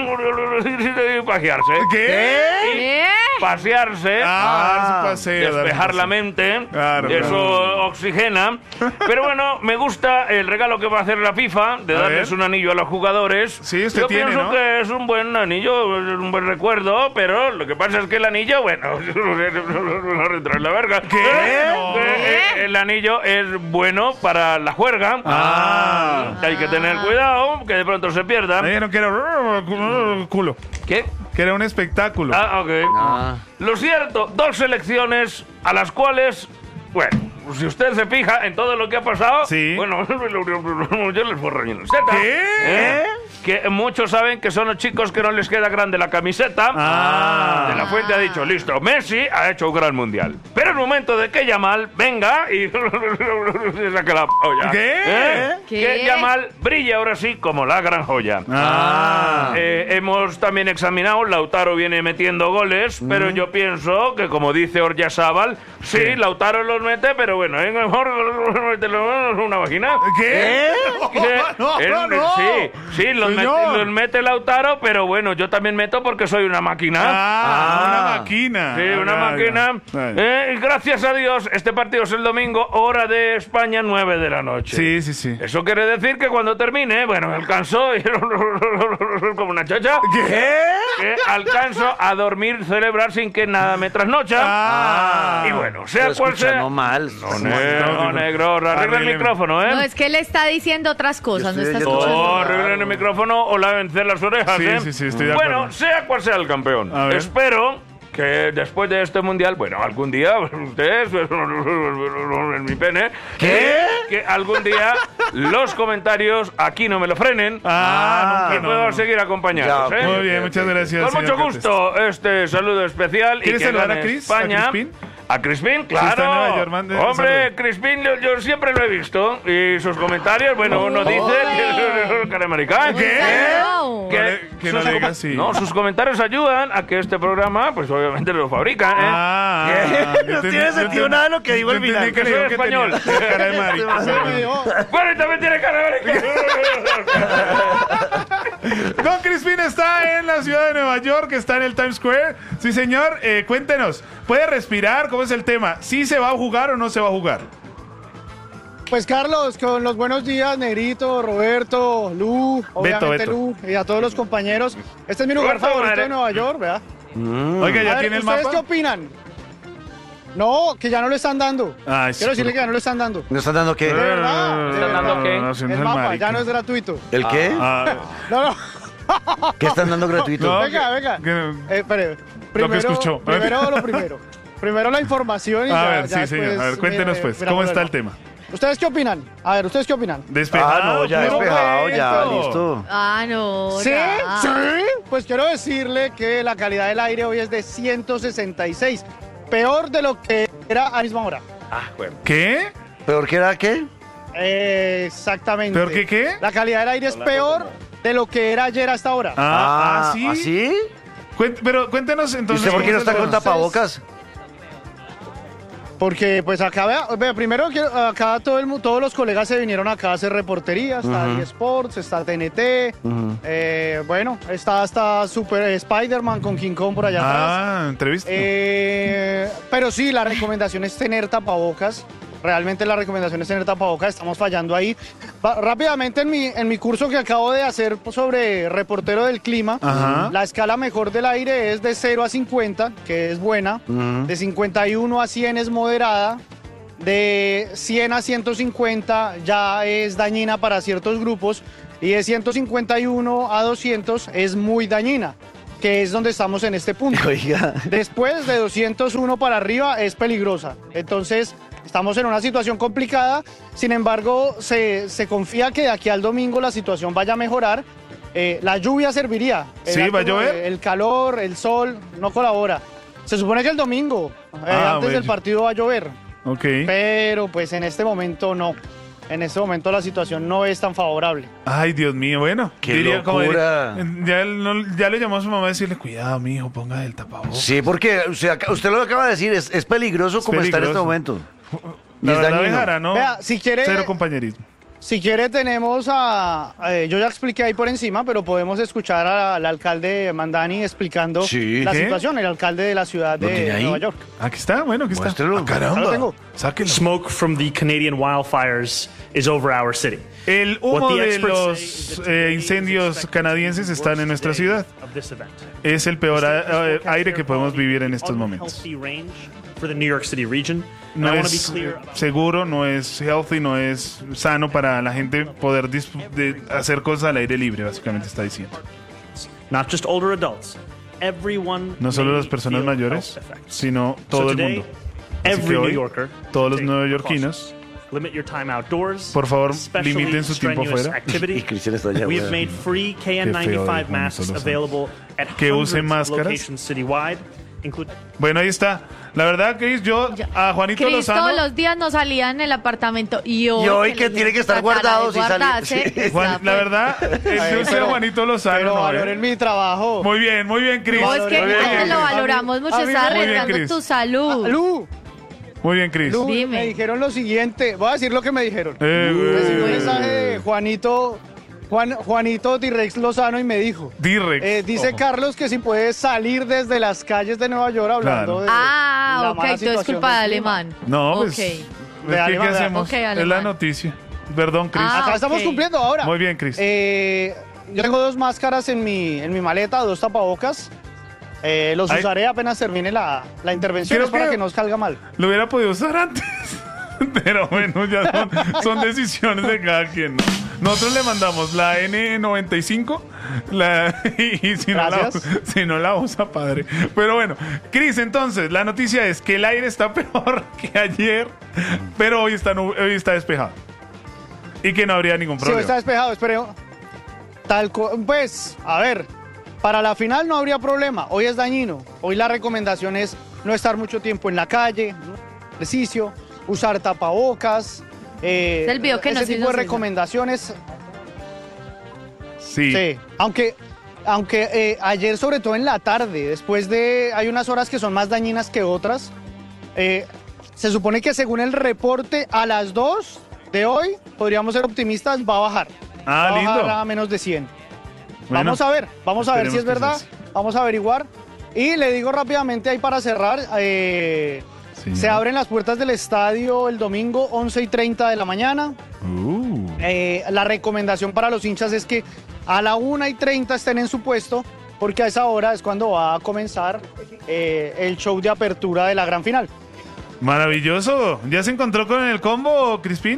pasearse. ¿Qué? Y pasearse, Ah, su paseo, dar un despejar paseo. la mente, Claro, eso claro. oxigena. Pero bueno, me gusta el regalo que va a hacer la FIFA de A darles ver. un anillo a los jugadores. Sí, usted Yo tiene, pienso ¿no? que es un buen anillo, es un buen recuerdo, pero lo que pasa es que el anillo, bueno, no retrae la verga. ¿Qué? Eh, No. eh, El anillo es bueno para la juerga. Ah. Hay que tener cuidado, que de pronto se pierda. Me dijeron que era culo. ¿Qué? Que era un espectáculo. Ah, ok. Lo cierto, dos selecciones a las cuales, bueno, si usted se fija en todo lo que ha pasado, Sí. bueno, yo les borro en el Z. ¿Qué? ¿Eh? Que muchos saben que son los chicos que no les queda grande la camiseta. Ah. De la Fuente ha dicho, listo, Messi ha hecho un gran mundial. Pero es momento de que Yamal venga y se saque la polla. ¿Qué? ¿Eh? ¿Qué? Que Yamal brille ahora sí como la gran joya. Ah. Eh, hemos también examinado, Lautaro viene metiendo goles, pero yo pienso que como dice Oryazábal, sí, ¿Qué? Lautaro los mete, pero bueno, es mejor meterlo en una vagina. ¿Qué? Que No, él- no, no. Sí, sí, los mete, Señor. los mete Lautaro, pero bueno, yo también meto porque soy una máquina. Ah, una máquina. Sí, una Ah, máquina. ya. Eh, y gracias a Dios, este partido es el domingo, hora de España, nueve de la noche. Sí, sí, sí. Eso quiere decir que cuando termine, bueno, me alcanzo y como una chacha. ¿Qué? Que alcanzo a dormir, celebrar sin que nada me trasnocha. Ah. Y bueno, sea Lo cual escucha, sea. no mal. No, negro, no, negro, arregla el Arrégleme. micrófono, ¿eh? No, es que él está diciendo otras cosas, no Yo está estoy escuchando. Oh, arreglen el micrófono o lávense las orejas, Sí, ¿eh? sí, sí, estoy de Bueno, acuerdo. sea cual sea el campeón. A ver. Espero que después de este mundial, bueno, algún día, ustedes, en mi pene, ¿Qué? que algún día los comentarios aquí no me lo frenen. Ah, y nunca, puedo no, no. seguir acompañados, Ya, ¿eh? Muy bien, muchas gracias. Con señor mucho Catesta. gusto, este saludo especial. ¿Quieres y que saludar a gane Chris? ¿A España. Crispín? A Crispín, está en Nueva claro. York, mande un Hombre, saludo. Crispín, yo, yo siempre lo he visto. Y sus comentarios, bueno, uno dice que cara de maricán. ¿Qué? Wow. Que, No le- que no sus le diga com- así. no, sus comentarios ayudan a que este programa, pues obviamente lo fabrican, ¿eh? Ah, ¿Qué? yo No te- tiene yo sentido te- nada lo que digo yo al entendí final. que Que le soy dijo que tenía español. cara de marica. Bueno, y también tiene cara de maricán. Don Crispín está en la ciudad de Nueva York, está en el Times Square. Sí, señor, eh, cuéntenos, ¿puede respirar? ¿Cómo es el tema? ¿Sí se va a jugar o no se va a jugar? Pues Carlos, con los buenos días, Negrito, Roberto, Lu, obviamente Beto. Lu, y a todos los compañeros. Este es mi lugar Roberto, favorito madre. de Nueva York, ¿verdad? Oiga, ¿ya A ver, tiene el ¿ustedes mapa? qué opinan? No, que ya no lo están dando. Ay, sí, Quiero decirle pero- que ya no lo están dando. ¿Nos están dando qué? De verdad, de ¿Están verdad. dando qué? No, si no El es mapa marica. ya no es gratuito. ¿El qué? Ah, No, no. ¿Qué están dando gratuito? No, venga, que- venga. que- Eh, espere. Primero, escuchó. Primero lo primero. Primero la información y a ya, ver, ya sí, señor. después A ver, cuéntenos me- pues, miramos ¿cómo está el el tema? ¿Ustedes qué opinan? A ver, ¿ustedes qué opinan? Despejado. Ah, no, ya puro despejado, ya, cuento. listo. Ah, no. ¿Sí? ya. ¿Sí? Pues quiero decirle que la calidad del aire hoy es de ciento sesenta y seis. Peor de lo que era a la misma hora. Ah, bueno. ¿Qué? ¿Peor que era qué? Eh, exactamente. ¿Peor que qué? La calidad del aire es peor de lo que era ayer hasta ahora. Ah, ah, ¿sí? ¿Así? Cuent- pero cuéntanos ¿Y entonces. usted por qué no está con entonces- tapabocas? Porque pues acá, vea, vea, primero quiero- acá todo el, mu- todos los colegas se vinieron acá a hacer reportería, está Ujú. eSports, está T N T, Ujú. eh, bueno, está hasta Super Spider-Man con King Kong por allá atrás. Ah, entrevista. Eh, pero sí, la recomendación es tener tapabocas. Realmente la recomendación es tener tapabocas, estamos fallando ahí. Va- rápidamente en mi, en mi curso que acabo de hacer sobre reportero del clima, Ajá. la escala mejor del aire es de cero a cincuenta, que es buena. Ujú. De cincuenta y uno a cien es moderada. De cien a ciento cincuenta ya es dañina para ciertos grupos. Y de ciento cincuenta y uno a doscientos es muy dañina, que es donde estamos en este punto. Oiga. Después de doscientos uno para arriba es peligrosa. Entonces, estamos en una situación complicada. Sin embargo, se, se confía que de aquí al domingo la situación vaya a mejorar. Eh, la lluvia serviría. El Sí, ¿va a llover? El calor, el sol, no colabora. Se supone que el domingo, eh, Ah, antes del bueno. partido, va a llover. Ok. Pero pues en este momento no. En este momento la situación no es tan favorable. Ay, Dios mío, bueno. ¡Qué como locura! diría- ya, él no- ya le llamó a su mamá a decirle, cuidado, mijo, ponga el tapabocas. Sí, porque usted, acá- usted lo acaba de decir, es, es peligroso como está en este peligroso. momento. Y La es verdad, dañino. Bejara, ¿no? Vea, si quiere- Cero compañerismo. Si quiere tenemos a... eh, yo ya expliqué ahí por encima, pero podemos escuchar a- al alcalde Mandani explicando Sí. la ¿Qué? situación, el alcalde de la ciudad ¿Lo tiene de ahí? Nueva York. Aquí está, bueno, aquí está. Muéstrelo. Ah, caramba. Ahí lo tengo. Sáquenlo. Smoke from the Canadian wildfires is over our city. El humo What the de experts say los is that eh, today incendios is expected canadienses to be the están en worst nuestra day ciudad. of this event. Es el peor The a- state has a- forecast aire air que podemos quality vivir en estos momentos. unhealthy range for the New York City region. No And I wanna be es clear eh, about- seguro, no es healthy, no es sano para la gente poder dis- de hacer cosas al aire libre, básicamente está diciendo. Not just older adults. Everyone No solo may las personas feel mayores, health effects. sino So todo el today, mundo. Así every que hoy, New Yorker, todos los take neoyorquinos, precautions. Limit your time outdoors. por favor, especially limiten su tiempo strenuous afuera. activity. Y Cristian está allá We have afuera. made free K N Qué feo de ninety-five Juanito masks Lozano. available at Que use hundreds of máscaras. locations citywide, including Bueno, ahí está. La verdad, Cris, yo a Juanito Cris Lozano... todos los días no salía en el apartamento y hoy, Y hoy que le tiene que estar tratara de guardado si sale- guardarse, sí. está, Juan- la pues. verdad, el de usted, pero- Juanito Lozano, Pero no, ¿eh? valoren mi trabajo. Muy bien, muy bien, Cris. No, es que Muy bien, nosotros Cris. lo valoramos mucho, a mí está me- Muy bien, arriesgando Cris. tu salud. Lu, Muy bien, Cris. Lu, Dime. me dijeron lo siguiente. Voy a decir lo que me dijeron. Eh, Recibí un eh, mensaje de Juanito, Juan, Juanito T-Rex Lozano y me dijo. D-Rex. Eh, dice Ojo. Carlos que si puede salir desde las calles de Nueva York hablando Claro. de Ah, la ok, mala tú es situación culpa de del clima. alemán. No, pues, Ok. es que, ¿qué alemán, ¿verdad? hacemos? Ok, es la alemán. noticia. Perdón, Cris. Ah, Acá ok. estamos cumpliendo ahora. Muy bien, Cris. Eh, yo tengo dos máscaras en mi, en mi maleta, dos tapabocas. Eh, los Ay. usaré apenas termine la, la intervención Creo es para que- que no salga mal. Lo hubiera podido usar antes. Pero bueno, ya son, son decisiones de cada quien. ¿no? Nosotros le mandamos la N noventa y cinco la, y, y si, no la, Gracias. si no la usa, padre. Pero bueno, Cris, entonces, la noticia es que el aire está peor que ayer, pero hoy está, nub- hoy está despejado. Y que no habría ningún Sí, problema. está despejado, espero. Tal co- pues, a ver, para la final no habría problema. Hoy es dañino. Hoy la recomendación es no estar mucho tiempo en la calle, ¿no? Ejercicio, usar tapabocas. Eh, Es el video que ese nos tipo hizo de César. recomendaciones. Sí. Sí, aunque, aunque eh, ayer, sobre todo en la tarde, después de. Hay unas horas que son más dañinas que otras. eh, se supone que según el reporte, a las dos de hoy, podríamos ser optimistas, va a bajar. Ah, va a bajar lindo. a menos de cien. Bueno, vamos a ver, vamos a ver si es esperemos que verdad. sea así. Vamos a averiguar. Y le digo rápidamente ahí para cerrar. eh, Sí. se abren las puertas del estadio el domingo once y treinta de la mañana. Uh. Eh, la recomendación para los hinchas es que a la una y treinta estén en su puesto, porque a esa hora es cuando va a comenzar eh, el show de apertura de la gran final. Maravilloso. ¿Ya se encontró con el combo, Crispín?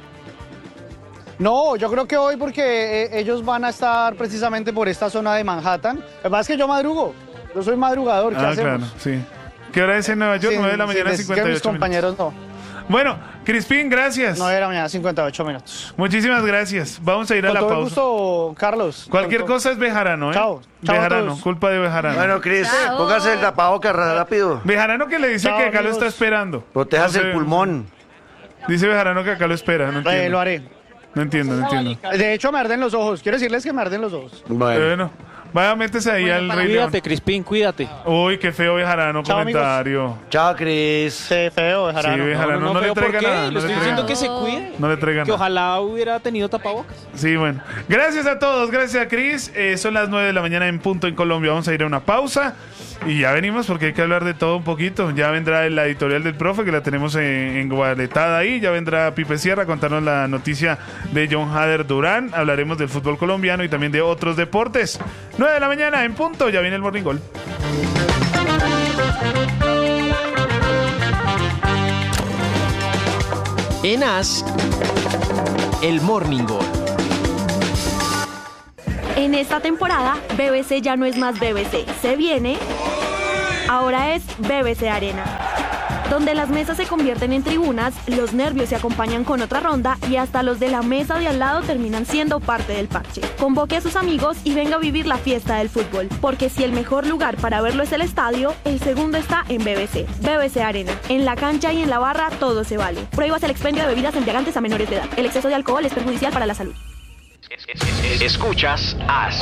No, yo creo que hoy porque eh, ellos van a estar precisamente por esta zona de Manhattan. Lo que pasa es que yo madrugo, yo soy madrugador, ¿qué Ah, hacemos? claro, sí. ¿Qué hora es en Nueva York? Sí, nueve de la sí, mañana, es que cincuenta y mis ocho minutos. compañeros no. Bueno, Crispín, gracias. nueve de la mañana, cincuenta y ocho minutos. Muchísimas gracias. Vamos a ir a Con la todo el pausa. gusto, Carlos. Cualquier Con to- cosa es Bejarano, ¿eh? Chao. Chao a Bejarano, todos. culpa de Bejarano. Bueno, Cris, Chao. póngase el tapabocas rápido. Bejarano que le dice Chao, que acá lo amigos. está esperando. Protéjase No sé, el pulmón. Dice Bejarano que acá lo espera. No Eh, entiendo. lo haré. No entiendo, no entiendo. De hecho, me arden los ojos. Quiero decirles que me arden los ojos. Bueno, vaya, métese ahí al Rey León. Cuídate, Crispín, cuídate. Uy, qué feo Bejarano Chao, comentario. Chao, Cris. Sí, feo, Sí, Bejarano. Bejarano, no, no, le feo, ¿por traiga qué? nada. Le No le estoy traiga diciendo que se No. cuide. No le traigan Que nada. ojalá hubiera tenido tapabocas. Sí, bueno. Gracias a todos, gracias a Cris. Eh, son las nueve de la mañana en punto en Colombia. Vamos a ir a una pausa y ya venimos porque hay que hablar de todo un poquito. Ya vendrá la editorial del profe que la tenemos en, en gualetada ahí. Ya vendrá Pipe Sierra a contarnos la noticia de John Hader Durán. Hablaremos del fútbol colombiano y también de otros deportes. nueve de la mañana en punto. Ya viene el Morning Gol. En As, el Morning Gol. En esta temporada, B B C ya no es más B B C. Se viene. Ahora es B B C Arena. Donde las mesas se convierten en tribunas, los nervios se acompañan con otra ronda y hasta los de la mesa de al lado terminan siendo parte del parche. Convoque a sus amigos y venga a vivir la fiesta del fútbol. Porque si el mejor lugar para verlo es el estadio, el segundo está en B B C. B B C Arena. En la cancha y en la barra todo se vale. Prohíbas el expendio de bebidas embriagantes a menores de edad. El exceso de alcohol es perjudicial para la salud. Escuchas As.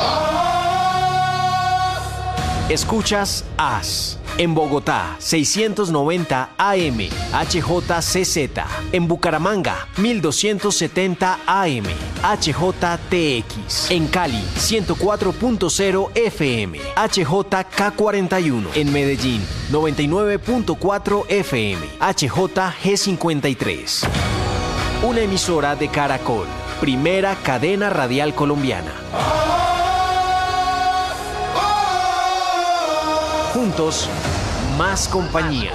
Escuchas As. En Bogotá, seiscientos noventa A M, H J C Z. En Bucaramanga, mil doscientos setenta A M, H J T X. En Cali, ciento cuatro punto cero F M, H J K cuarenta y uno. En Medellín, noventa y nueve punto cuatro F M, H J G cincuenta y tres. Una emisora de Caracol, primera cadena radial colombiana. Juntos, más compañía.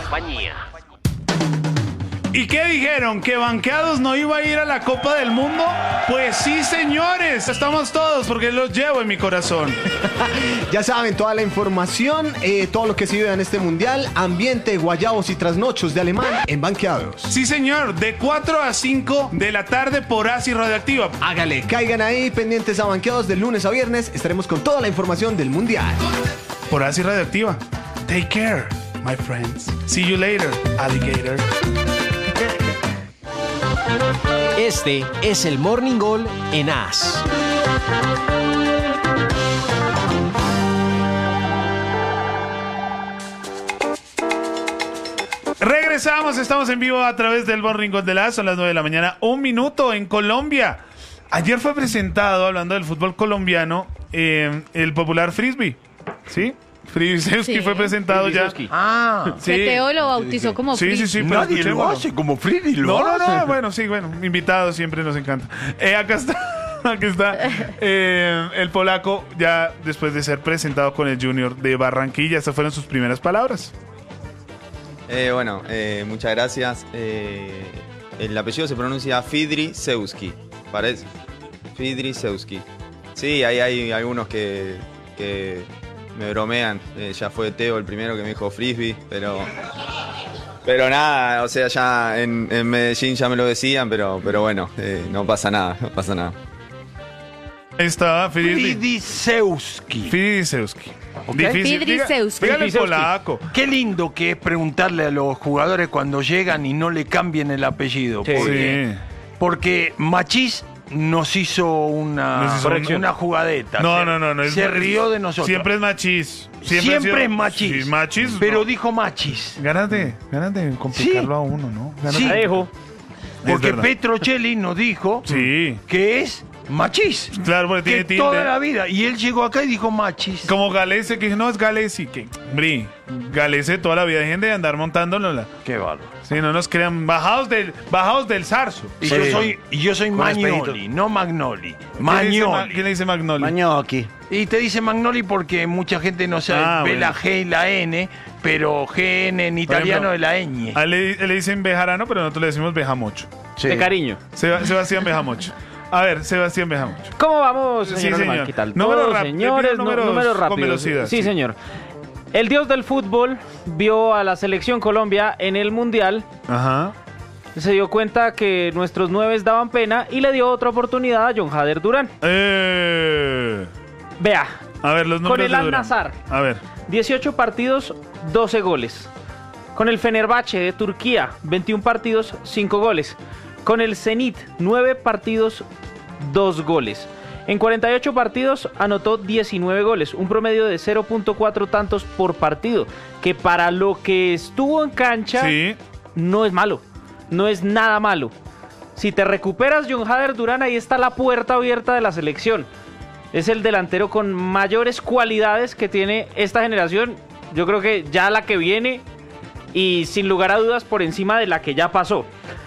¿Y qué dijeron? ¿Que Banqueados no iba a ir a la Copa del Mundo? Pues sí, señores, estamos todos porque los llevo en mi corazón. Ya saben, toda la información, eh, todo lo que se vive en este mundial, ambiente, guayabos y trasnochos de alemán en Banqueados. Sí, señor, de cuatro a cinco de la tarde por Asi Radioactiva. Hágale, caigan ahí pendientes a Banqueados de lunes a viernes, estaremos con toda la información del mundial. Por Asi Radioactiva. Take care, my friends. See you later, alligator. Este es el Morning Gol en As. Regresamos, estamos en vivo a través del Morning Gol de la Son las nueve de la mañana, un minuto en Colombia. Ayer fue presentado, hablando del fútbol colombiano, eh, el popular frisbee, ¿sí? Frisbee Sí. fue presentado ya. Ah, Sí. Que Teo lo bautizó como Sí, Free. sí, sí, pero nadie lo escuchémoslo. hace como Freddy lo No, no, hace. no, bueno, sí, bueno, invitados siempre nos encanta. Eh, acá está, aquí está eh, el polaco ya después de ser presentado con el Junior de Barranquilla. Estas fueron sus primeras palabras. Eh, bueno, eh, muchas gracias. Eh, el apellido se pronuncia Fidrisewski, parece. Fidrisewski. Sí, ahí hay algunos que, que me bromean. Eh, ya fue Teo el primero que me dijo frisbee, pero... Pero nada, o sea, ya en, en Medellín ya me lo decían, pero, pero bueno, eh, no pasa nada, no pasa nada. Ahí está, Fidrisewski. Fidrisewski. Fidrisewski. Ok. Difícil. Diga- Fidrisewski. dígale en Fidrisewski. polaco. Qué lindo que es preguntarle a los jugadores cuando llegan y no le cambien el apellido. Sí. Porque, Sí. porque Machís nos hizo una, Nos hizo una, una jugadeta. No, se, no, no, no. es- se rió de nosotros. Siempre es machis. Siempre, ha sido- es Machís. Sí, machis. Pero no. dijo Machís. Ganas de, ganas de complicarlo a uno, ¿no? Ganas Sí. de- Dejo. Es Porque verdad. Petrocelli nos dijo Sí. que es Machís. Claro, porque tiene Que tilde. toda la vida. Y él llegó acá y dijo Machís. Como Galese, que dice, no, es Galesi. Que, bri, Galese toda la vida. Dejen de andar montándonos. Qué bárbaro. Sí, no nos crean. Bajados del, bajados del zarzo. Y Sí. yo soy, y yo soy Con Magnoli, espejito. no Magnoli. ¿Quién le dice Ma- Magnoli. ¿Quién le dice Magnoli? Mañoqui. Y te dice Magnoli porque mucha gente no sabe, Ah, ve bueno. la G y la N, pero G N en Por italiano ejemplo, es la ñ. A él le, él le dicen Bejarano, pero nosotros le decimos Bejamocho. De cariño. Seba- Sebastián Bejamocho. A ver, Sebastián Bejamocho. ¿Cómo vamos, Sí, señor señor. Alemán? ¿Qué tal? Número Todos, rap- señores, le pido nu- números números con rápidos. velocidad, Sí, sí. señor. El dios del fútbol vio a la selección Colombia en el Mundial Ajá. se dio cuenta que nuestros nueves daban pena y le dio otra oportunidad a Jon Hader Durán. Eh. Vea, A ver, los con números el de Durán. Al-Nassr, A ver. dieciocho partidos, doce goles. Con el Fenerbahce de Turquía, veintiún partidos, cinco goles. Con el Zenit, nueve partidos, dos goles. En cuarenta y ocho partidos anotó diecinueve goles, un promedio de cero punto cuatro tantos por partido, que para lo que estuvo en cancha Sí. no es malo, no es nada malo. Si te recuperas Jon Hader Durán, ahí está la puerta abierta de la selección. Es el delantero con mayores cualidades que tiene esta generación. Yo creo que ya la que viene y sin lugar a dudas por encima de la que ya pasó.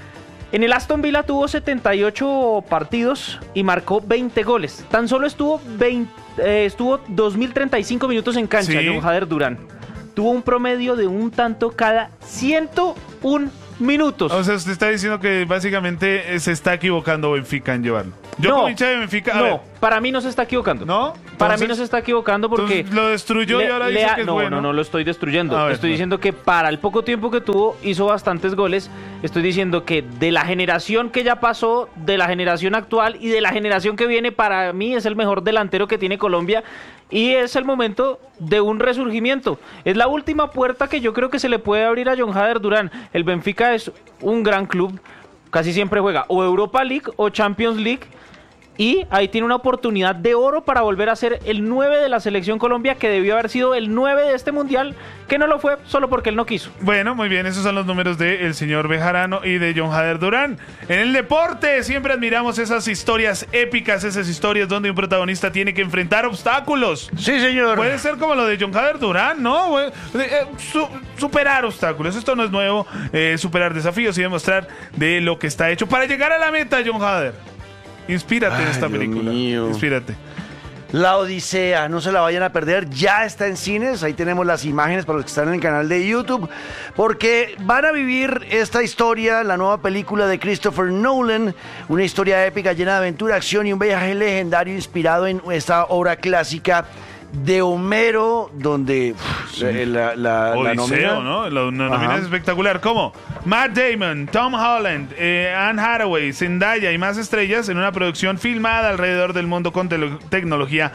En el Aston Villa tuvo setenta y ocho partidos y marcó veinte goles. Tan solo estuvo, veinte, eh, estuvo dos mil treinta y cinco minutos en cancha, Sí. Jon Hader Durán. Tuvo un promedio de un tanto cada ciento un minutos. O sea, usted está diciendo que básicamente eh, se está equivocando Benfica en llevarlo. Yo No, como hincha de Benfica... a no, ver, para mí no se está equivocando. ¿no? Para mí Entonces- no se está equivocando porque... entonces lo destruyó y ahora dice ha- que es no, bueno. No, no, lo estoy destruyendo. A ver, estoy pues. diciendo que para el poco tiempo que tuvo hizo bastantes goles. Estoy diciendo que de la generación que ya pasó, de la generación actual y de la generación que viene, para mí es el mejor delantero que tiene Colombia y es el momento de un resurgimiento. Es la última puerta que yo creo que se le puede abrir a Jon Hader Durán. El Benfica es un gran club, casi siempre juega o Europa League o Champions League. Y ahí tiene una oportunidad de oro para volver a ser el nueve de la selección Colombia, que debió haber sido el nueve de este mundial, que no lo fue solo porque él no quiso. Bueno, muy bien, esos son los números del señor Bejarano y de Jon Hader Durán. En el deporte siempre admiramos esas historias épicas, esas historias donde un protagonista tiene que enfrentar obstáculos. Sí, señor. Puede ser como lo de Jon Hader Durán, ¿no? Eh, eh, su- superar obstáculos, esto no es nuevo, eh, superar desafíos y demostrar de lo que está hecho para llegar a la meta, Jon Hader. Inspírate en Ay, esta Dios película. mío. Inspírate. La Odisea, no se la vayan a perder, ya está en cines, ahí tenemos las imágenes para los que están en el canal de YouTube, porque van a vivir esta historia, la nueva película de Christopher Nolan, una historia épica llena de aventura, acción y un viaje legendario inspirado en esta obra clásica de Homero, donde uf, la, la, la Odiseo, nómina- ¿no? La, una nómina Ajá. es espectacular. ¿Cómo? Matt Damon, Tom Holland, eh, Anne Hathaway, Zendaya y más estrellas en una producción filmada alrededor del mundo con telo- tecnología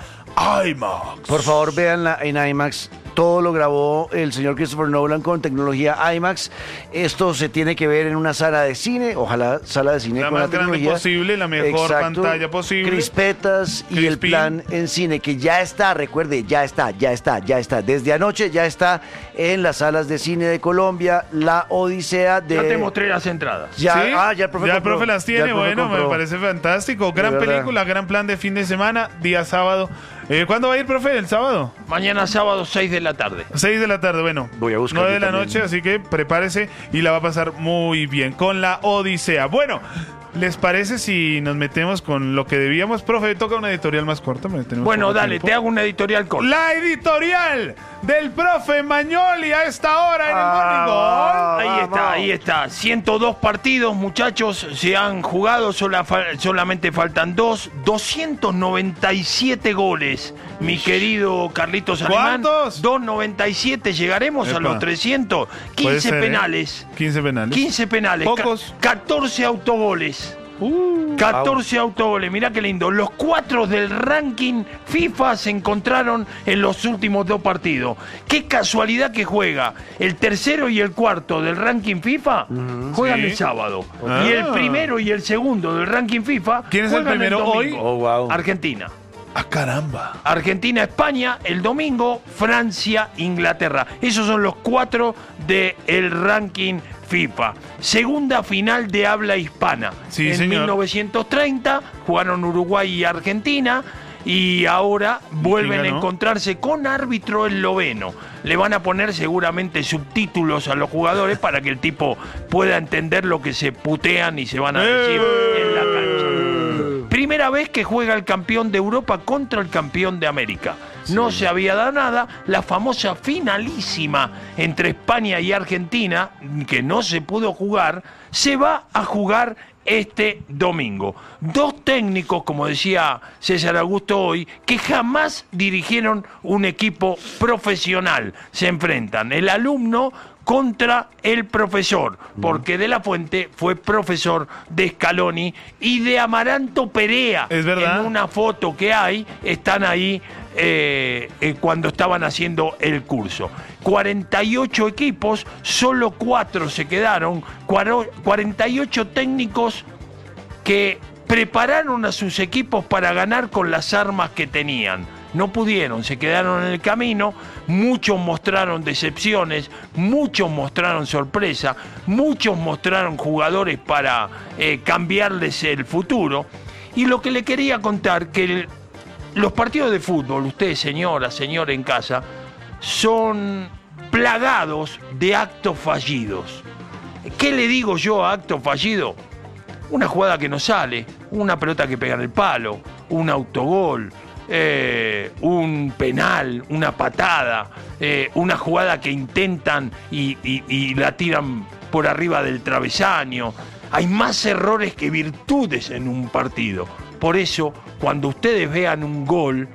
IMAX. Por favor, véanla en IMAX. Todo lo grabó el señor Christopher Nolan con tecnología IMAX. Esto se tiene que ver en una sala de cine, ojalá sala de cine La con más la grande tecnología posible, la mejor pantalla posible. Crispetas y el Crispín. plan en cine que ya está, recuerde, ya está, ya está, ya está. Desde anoche ya está en las salas de cine de Colombia, La Odisea de... Ya te mostré las entradas. Ya, ¿Sí? ah, ya el profe Ya el compró. profe las Ya tiene, el profe bueno, me compró. parece fantástico. Gran De verdad. película, gran plan de fin de semana, día sábado. Eh, ¿Cuándo va a ir, profe? ¿El sábado? Mañana sábado, seis de la tarde. seis de la tarde, bueno. Voy a buscar nueve yo de la también. noche, así que prepárese y la va a pasar muy bien con La Odisea. Bueno, ¿les parece si nos metemos con lo que debíamos? Profe, toca una editorial más corta. porque tenemos Bueno, poco dale, tiempo. te hago una editorial corta. La editorial del profe Mañoli a esta hora en el Morning Gol. Ahí está, ahí está. ciento dos partidos, muchachos, se han jugado, sola fal- solamente faltan dos. doscientos noventa y siete goles, mi querido Carlitos Alemán. ¿Cuántos? doscientos noventa y siete, llegaremos Epa. a los trescientos. Puede quince ser, ¿eh? penales. quince penales. quince penales. Pocos. ca- catorce autogoles. Uh, catorce autogoles, mirá qué lindo. Los cuatro del ranking FIFA se encontraron en los últimos dos partidos. Qué casualidad que juega el tercero y el cuarto del ranking FIFA juegan Sí. el sábado. Ah. Y el primero y el segundo del ranking FIFA ¿Quién es el juegan primero domingo. hoy? Oh, wow. Argentina. ¡Ah, caramba! Argentina, España, el domingo, Francia, Inglaterra. Esos son los cuatro del ranking FIFA. Segunda final de habla hispana. Sí, en señor. mil novecientos treinta jugaron Uruguay y Argentina. Y ahora vuelven a ganó? encontrarse con árbitro esloveno. Le van a poner seguramente subtítulos a los jugadores para que el tipo pueda entender lo que se putean y se van a decir en la cancha. Primera vez que juega el campeón de Europa contra el campeón de América. No se había dado nada. La famosa finalísima entre España y Argentina, que no se pudo jugar, se va a jugar este domingo. Dos técnicos, como decía César Augusto hoy, que jamás dirigieron un equipo profesional. Se enfrentan el alumno contra el profesor, porque De La Fuente fue profesor de Scaloni y de Amaranto Perea. Es verdad. En una foto que hay, están ahí eh, eh, cuando estaban haciendo el curso. cuarenta y ocho equipos, solo cuatro se quedaron, cuarenta y ocho técnicos que prepararon a sus equipos para ganar con las armas que tenían. No pudieron, se quedaron en el camino, muchos mostraron decepciones, muchos mostraron sorpresa, muchos mostraron jugadores para eh, cambiarles el futuro. Y lo que le quería contar, que el, los partidos de fútbol, usted señora, señor en casa, son plagados de actos fallidos. ¿Qué le digo yo a acto fallido? Una jugada que no sale, una pelota que pega en el palo, un autogol, Eh, un penal, una patada, eh, una jugada que intentan y, y, y la tiran por arriba del travesaño. Hay más errores que virtudes en un partido. Por eso, cuando ustedes vean un gol,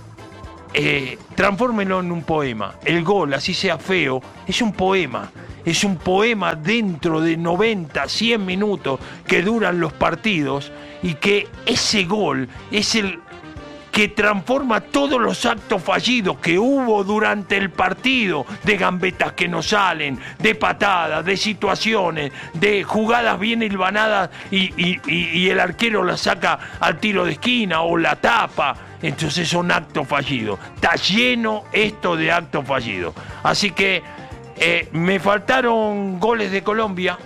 eh, transfórmenlo en un poema. El gol, así sea feo, es un poema. Es un poema dentro de noventa, cien minutos que duran los partidos, y que ese gol es el que transforma todos los actos fallidos que hubo durante el partido, de gambetas que no salen, de patadas, de situaciones, de jugadas bien hilvanadas y, y, y, y el arquero la saca al tiro de esquina o la tapa. Entonces son actos fallidos. Está lleno esto de actos fallidos. Así que eh, me faltaron goles de Colombia.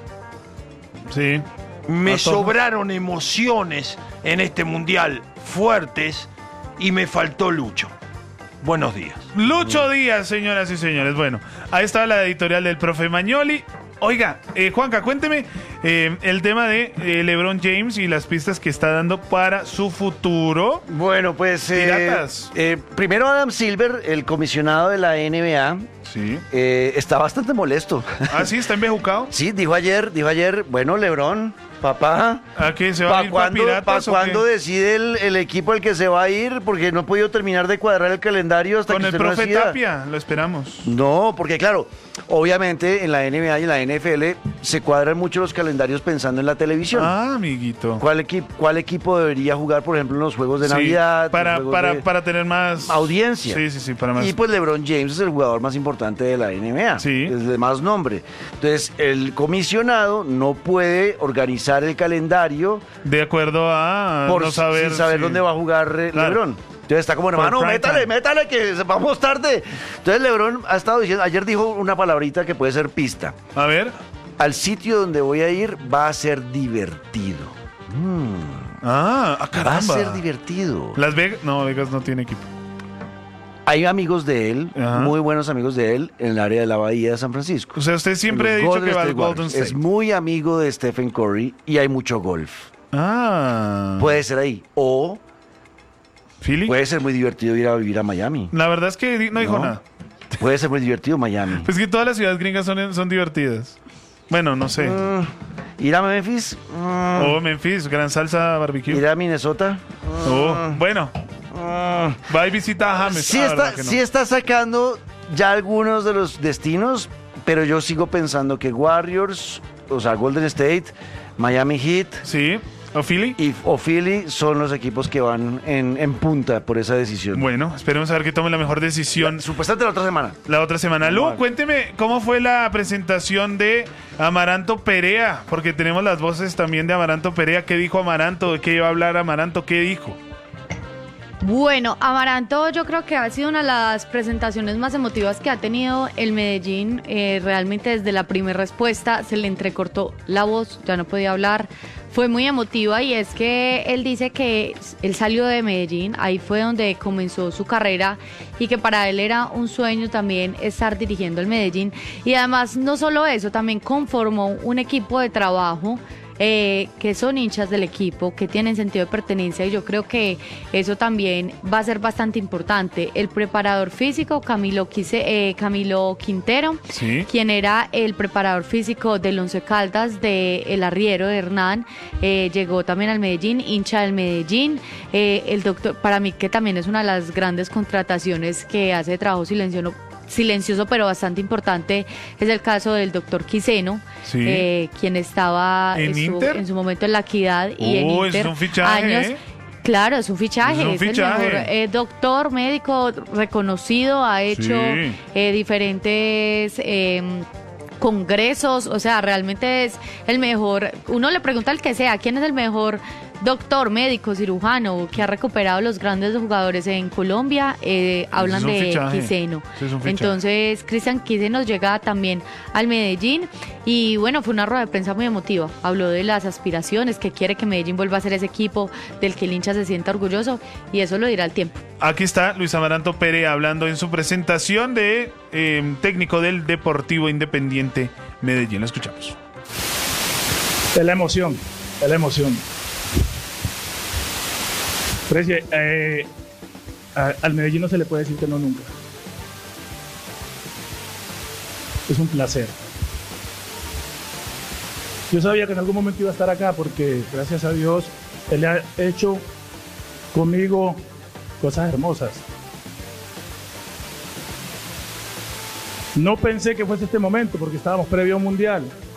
Sí. Me sobraron emociones en este mundial fuertes. Y me faltó Lucho. Buenos días. Lucho Díaz, señoras y señores. Bueno, ahí estaba la editorial del profe Magnoli. Oiga, eh, Juanca, cuénteme eh, el tema de eh, LeBron James y las pistas que está dando para su futuro. Bueno, pues eh, eh, primero Adam Silver, el comisionado de la N B A, sí. eh, está bastante molesto. ¿Ah, sí? ¿Está embejucado? Sí, dijo ayer, dijo ayer, bueno, LeBron, papá, ¿a qué se va a ir ¿para para Piratas o cuándo qué? decide el, el equipo al que se va a ir? Porque no he podido terminar de cuadrar el calendario hasta Con que el usted no profe decida. Tapia, lo esperamos. No, porque claro, obviamente en la N B A y en la N F L se cuadran mucho los calendarios pensando en la televisión. Ah, amiguito. ¿Cuál, equi cuál equipo debería jugar, por ejemplo, en los juegos de Sí, Navidad? para, los juegos para, de para tener más audiencia. Sí, sí, sí, para más. Y pues LeBron James es el jugador más importante de la N B A. Sí. Es de más nombre. Entonces, el comisionado no puede organizar el calendario de acuerdo a por no saber, sin saber sí. dónde va a jugar eh, Claro. LeBron. Entonces está como, Por hermano, prime métale, time. métale, que vamos tarde. Entonces LeBron ha estado diciendo, ayer dijo una palabrita que puede ser pista. A ver. Al sitio donde voy a ir va a ser divertido. Mm. Ah, ah, caramba. Va a ser divertido. Las Vegas, no, Vegas no tiene equipo. Hay amigos de él, Ajá. muy buenos amigos de él, en el área de la Bahía de San Francisco. O sea, usted siempre ha Los dicho Golden que va al State Golden Warriors. State. Es muy amigo de Stephen Curry y hay mucho golf. Ah. Puede ser ahí. O ¿Philly? puede ser muy divertido ir a vivir a Miami. La verdad es que di- no dijo No. nada. Puede ser muy divertido Miami. Pues que todas las ciudades gringas son, son divertidas. Bueno, no sé. Mm, ir a Memphis. Mm, Oh, Memphis, gran salsa barbecue. ir a Minnesota. Oh, Mm, bueno. mm. Va y visita a James. Sí, Ah, está, ¿verdad que no? sí está sacando ya algunos de los destinos, pero yo sigo pensando que Warriors, o sea, Golden State, Miami Heat. Sí. ¿O Philly? Y, o Philly son los equipos que van en, en punta por esa decisión. Bueno, esperemos a ver que tome la mejor decisión. La- supuestamente la otra semana. La otra semana. Lu, Vale. cuénteme cómo fue la presentación de Amaranto Perea, porque tenemos las voces también de Amaranto Perea. ¿Qué dijo Amaranto? ¿De qué iba a hablar Amaranto? ¿Qué dijo? Bueno, Amaranto yo creo que ha sido una de las presentaciones más emotivas que ha tenido el Medellín. Eh, realmente desde la primera respuesta se le entrecortó la voz, ya no podía hablar. Fue muy emotiva y es que él dice que él salió de Medellín, ahí fue donde comenzó su carrera y que para él era un sueño también estar dirigiendo el Medellín. Y además no solo eso, también conformó un equipo de trabajo eh, que son hinchas del equipo, que tienen sentido de pertenencia, y yo creo que eso también va a ser bastante importante. El preparador físico, Camilo, Quise, eh, Camilo Quintero, Sí. quien era el preparador físico del Once Caldas de El Arriero de Hernán, eh, llegó también al Medellín, hincha del Medellín. Eh, el doctor, para mí que también es una de las grandes contrataciones que hace de trabajo silencioso, silencioso pero bastante importante es el caso del doctor Quiseno, Sí. eh, quien estaba ¿En estuvo Inter? en su momento en La Equidad y en Oh, Inter es un fichaje, años. ¿eh? Claro, es un fichaje, Es un es, fichaje. el mejor eh, doctor médico reconocido, ha hecho Sí. eh, diferentes eh, congresos, o sea, realmente es el mejor. Uno le pregunta al que sea, ¿quién es el mejor doctor, médico, cirujano que ha recuperado los grandes jugadores en Colombia? Eh, hablan es un de fichaje. Quiseno. Ese es un fichaje. Entonces, Cristian Quiseno llega también al Medellín y bueno, fue una rueda de prensa muy emotiva. Habló de las aspiraciones, que quiere que Medellín vuelva a ser ese equipo del que el hincha se sienta orgulloso y eso lo dirá el tiempo. Aquí está Luis Amaranto Pérez hablando en su presentación de eh, técnico del Deportivo Independiente Medellín. Lo escuchamos. Es la emoción, es la emoción. Precie, eh, a- al Medellín no se le puede decir que no nunca. Es un placer. Yo sabía que en algún momento iba a estar acá porque, gracias a Dios, Él ha hecho conmigo cosas hermosas. No pensé que fuese este momento porque estábamos previo a un mundial.